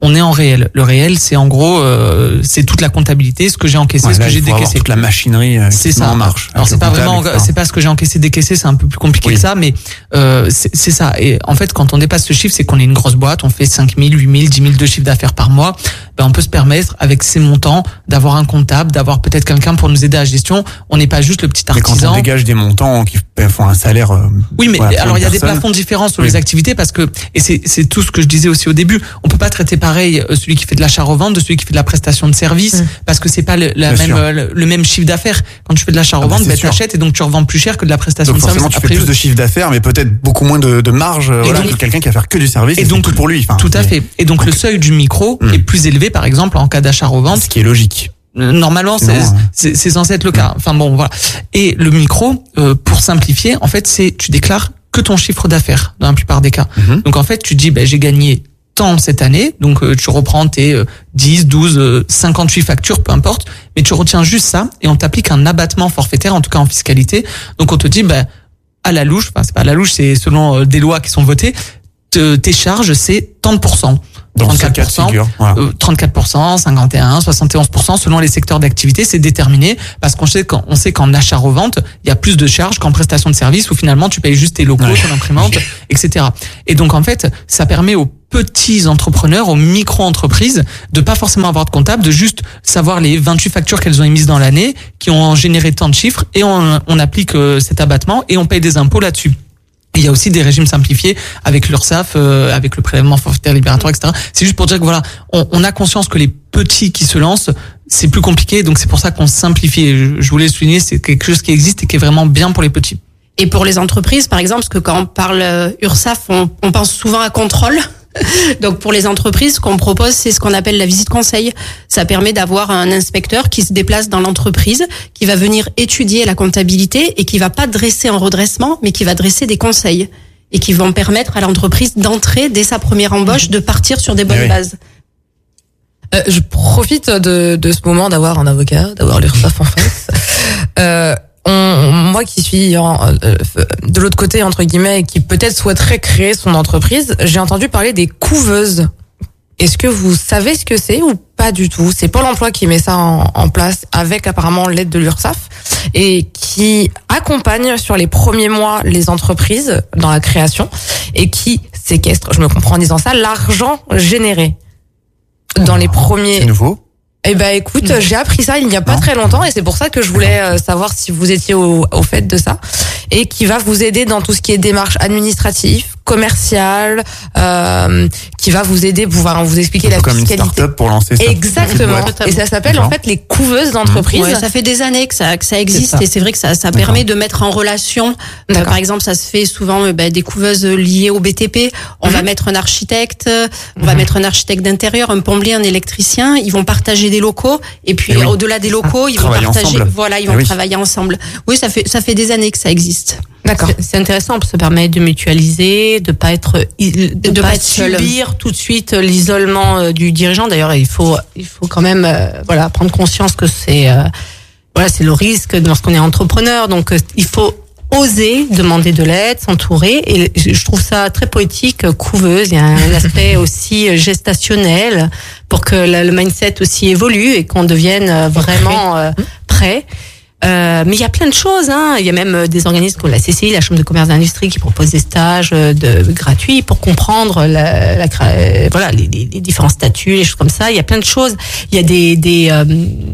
on est en réel. Le réel, c'est en gros, euh, c'est toute la comptabilité, ce que j'ai encaissé, Ouais, ce là, que j'ai il faut avoir décaissé. toute la machinerie euh, C'est qui ça. en marche. Alors avec c'est le pas comptable, vraiment, et cetera. c'est pas ce que j'ai encaissé, décaissé, c'est un peu plus compliqué Oui. que ça, mais euh, c'est, c'est ça. Et en fait, quand on dépasse ce chiffre, c'est qu'on est une grosse boîte, on fait cinq mille, huit mille, dix mille de chiffre d'affaires par mois. Ben, on peut se permettre, avec ces montants, d'avoir un comptable, d'avoir peut-être quelqu'un pour nous aider à la gestion. On n'est pas juste le petit Mais quand artisan. on dégage des montants qui font un salaire. euh, Oui, mais voilà, pour alors une il y a des personne. plafonds différents sur Oui. les activités parce que, et c'est, c'est tout ce que je disais aussi au début, on peut pas traiter pareil euh, celui qui fait de l'achat-revente de celui qui fait de la prestation de service Mm. parce que c'est pas le, la Bien même, sûr. euh, le, le même chiffre d'affaires. Quand tu fais de l'achat-revente, Ah bah, c'est ben, sûr. t'achètes et donc tu revends plus cher que de la prestation Donc de service. forcément, tu fais Après, plus de chiffre d'affaires, mais peut-être beaucoup moins de, de marge euh, voilà, donc- que quelqu'un qui va faire que du service. Et Et, c'est donc, tout pour lui. Enfin, tout à c'est- fait. Et donc, donc- le seuil du micro Mm. est plus élevé, par exemple, en cas d'achat-revente. Ce qui est logique. Euh, Normalement, c'est, Sinon, euh, c'est, c'est censé être le cas. Enfin bon, voilà. Et le micro, euh, pour simplifier, en fait, c'est tu déclares que ton chiffre d'affaires dans la plupart des cas. Mhm. Donc en fait, tu dis, ben, j'ai gagné tant cette année, donc euh, tu reprends tes euh, dix, douze, euh, cinquante-huit factures, peu importe, mais tu retiens juste ça et on t'applique un abattement forfaitaire, en tout cas en fiscalité. Donc on te dit, ben, à la louche, enfin c'est pas à la louche, c'est selon euh, des lois qui sont votées, te, tes charges, c'est tant de pourcents. Dans ce trente-quatre cas de pour cent, figure. Voilà. euh, trente-quatre pour cent, cinquante et un, soixante et onze pour cent selon les secteurs d'activité, c'est déterminé parce qu'on sait qu'en, on sait qu'en achat-revente, il y a plus de charges qu'en prestation de service où finalement tu payes juste tes locaux, Ouais. ton imprimante, et cetera. Et donc en fait, ça permet aux petits entrepreneurs, aux micro-entreprises, de pas forcément avoir de comptable, de juste savoir les vingt-huit factures qu'elles ont émises dans l'année, qui ont généré tant de chiffres, et on, on applique euh, cet abattement et on paye des impôts là-dessus. Et il y a aussi des régimes simplifiés avec l'URSSAF, euh, avec le prélèvement forfaitaire libératoire, et cetera. C'est juste pour dire que voilà, on, on a conscience que les petits qui se lancent, c'est plus compliqué, donc c'est pour ça qu'on simplifie. Et je, je voulais souligner, c'est quelque chose qui existe et qui est vraiment bien pour les petits. Et pour les entreprises, par exemple, parce que quand on parle euh, URSSAF, on, on pense souvent à contrôle. Donc pour les entreprises, ce qu'on propose, c'est ce qu'on appelle la visite conseil. Ça permet d'avoir un inspecteur qui se déplace dans l'entreprise, qui va venir étudier la comptabilité et qui va pas dresser un redressement, mais qui va dresser des conseils et qui vont permettre à l'entreprise d'entrer dès sa première embauche, de partir sur des bonnes oui. bases. Euh, je profite de, de ce moment d'avoir un avocat, d'avoir l'URSSAF en face. Euh, on, moi qui suis en, euh, de l'autre côté, entre guillemets, et qui peut-être souhaiterait créer son entreprise, j'ai entendu parler des couveuses. Est-ce que vous savez ce que c'est ou pas du tout? C'est Pôle emploi qui met ça en, en place avec apparemment l'aide de l'URSSAF et qui accompagne sur les premiers mois les entreprises dans la création et qui séquestre, je me comprends en disant ça, l'argent généré dans les premiers. C'est nouveau. Eh ben écoute, j'ai appris ça il n'y a pas Non. très longtemps et c'est pour ça que je voulais euh, savoir si vous étiez au, au fait de ça et qui va vous aider dans tout ce qui est démarche administrative, commerciale, euh, qui va vous aider pour pouvoir vous expliquer Un la peu comme une fiscalité. start-up pour lancer ça. Exactement. Ouais. Et ça s'appelle en D'accord. fait les couveuses d'entreprise. Ouais, ça fait des années que ça que ça existe C'est ça. et c'est vrai que ça ça D'accord. permet de mettre en relation. Euh, D'accord. par exemple, ça se fait souvent euh, bah, des couveuses liées au B T P. On Mhm. va mettre un architecte, euh, on va mettre un architecte d'intérieur, un plombier, un électricien. Ils vont partager des locaux et puis Eh oui. au-delà des locaux, ils vont Travailler partager. ensemble. Voilà, ils Eh vont oui. travailler ensemble. Oui, ça fait ça fait des années que ça existe. D'accord. C'est- C'est intéressant, ça permet de mutualiser, de pas être, de, De pas pas être seul. subir tout de suite l'isolement euh, du dirigeant. D'ailleurs, il faut, il faut quand même, euh, voilà, prendre conscience que c'est, euh, voilà, c'est le risque lorsqu'on est entrepreneur. Donc, euh, il faut oser demander de l'aide, s'entourer. Et je je trouve ça très poétique, couveuse. Il y a un aspect aussi gestationnel pour que le le mindset aussi évolue et qu'on devienne euh, vraiment euh, prêt. Euh, mais il y a plein de choses, hein. Il y a même euh, des organismes comme la C C I, la Chambre de commerce et d'industrie, qui proposent des stages euh, de, gratuits pour comprendre la, la, euh, voilà, les, les, les différents statuts, les choses comme ça. Il y a plein de choses. Il y a des, des, euh,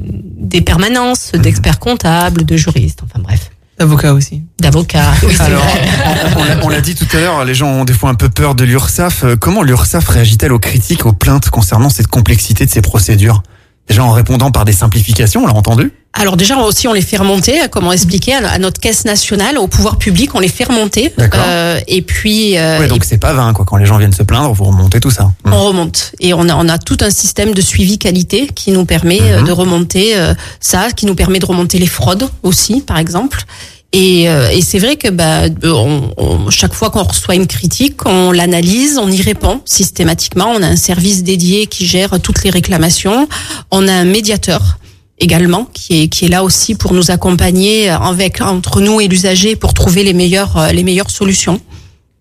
des permanences d'experts comptables, de juristes, enfin bref, Avocat aussi. d'avocats. Oui, c'est Alors, vrai. on l'a- on l'a dit tout à l'heure, les gens ont des fois un peu peur de l'URSSAF. Euh, Comment l'URSSAF réagit-elle aux critiques, aux plaintes concernant cette complexité de ces procédures? Déjà en répondant par des simplifications, on l'a entendu. Alors déjà aussi on les fait remonter, comme on expliquait, à notre caisse nationale, au pouvoir public, on les fait remonter. D'accord. Euh, et puis euh, Ouais, donc c'est pas vain, quoi. Quand les gens viennent se plaindre, vous remontez tout ça. on remonte et on a on a tout un système de suivi qualité qui nous permet euh, Mhm. de remonter euh, ça, qui nous permet de remonter les fraudes aussi, par exemple. Et, euh, et c'est vrai que bah, on, on- chaque fois qu'on reçoit une critique, on l'analyse, on y répond systématiquement. On a un service dédié qui gère toutes les réclamations. On a un médiateur également qui est qui est là aussi pour nous accompagner avec entre nous et l'usager pour trouver les meilleures euh, les meilleures solutions.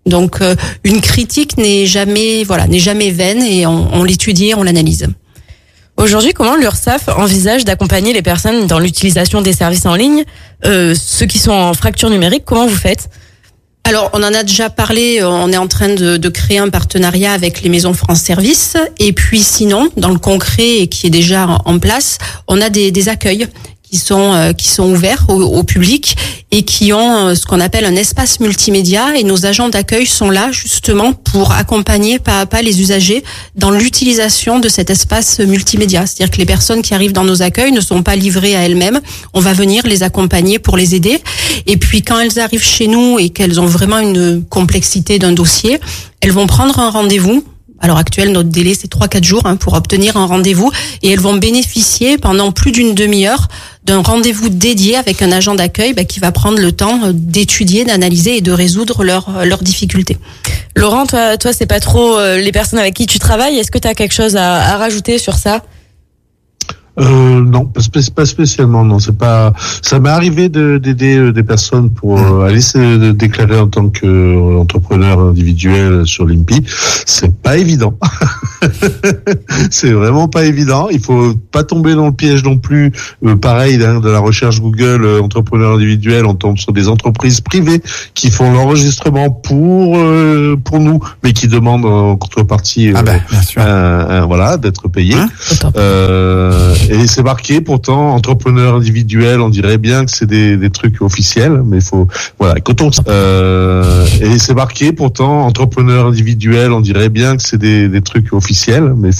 Donc euh, une critique n'est jamais voilà n'est jamais vaine et on, on l'étudie, on l'analyse. Aujourd'hui, comment l'URSSAF envisage d'accompagner les personnes dans l'utilisation des services en ligne, euh, ceux qui sont en fracture numérique, comment vous faites ? Alors, on en a déjà parlé, on est en train de, de créer un partenariat avec les maisons France Service. Et puis sinon, dans le concret et qui est déjà en place, on a des, des accueils qui sont euh, qui sont ouverts au, au public et qui ont euh, ce qu'on appelle un espace multimédia, et nos agents d'accueil sont là justement pour accompagner pas à pas les usagers dans l'utilisation de cet espace multimédia. C'est-à-dire que les personnes qui arrivent dans nos accueils ne sont pas livrées à elles-mêmes, on va venir les accompagner pour les aider. Et puis quand elles arrivent chez nous et qu'elles ont vraiment une complexité d'un dossier, elles vont prendre un rendez-vous. À l'heure actuelle, notre délai, c'est trois quatre jours hein, pour obtenir un rendez-vous, et elles vont bénéficier pendant plus d'une demi-heure d'un rendez-vous dédié avec un agent d'accueil bah, qui va prendre le temps d'étudier, d'analyser et de résoudre leurs leurs difficultés. Laurent, toi, toi, c'est pas trop euh, les personnes avec qui tu travailles. Est-ce que tu as quelque chose à, à rajouter sur ça ? Euh, non, pas, spé- pas spécialement. Non, c'est pas. Ça m'est arrivé de, d'aider euh, des personnes pour euh, aller se déclarer en tant qu'entrepreneur individuel sur l'I N P I. C'est pas évident. C'est vraiment pas évident. Il faut pas tomber dans le piège non plus. Euh, pareil, hein, de la recherche Google, euh, entrepreneur individuel, on tombe sur des entreprises privées qui font l'enregistrement pour euh, pour nous, mais qui demandent en contrepartie, euh, Ah ben, bien sûr. un- un- voilà, d'être payés. Hein Euh, et c'est marqué pourtant entrepreneur individuel, on dirait bien que c'est des, des trucs officiels, mais il faut voilà quand on euh, et c'est marqué pourtant entrepreneur individuel, on dirait bien que c'est des, des trucs officiels, mais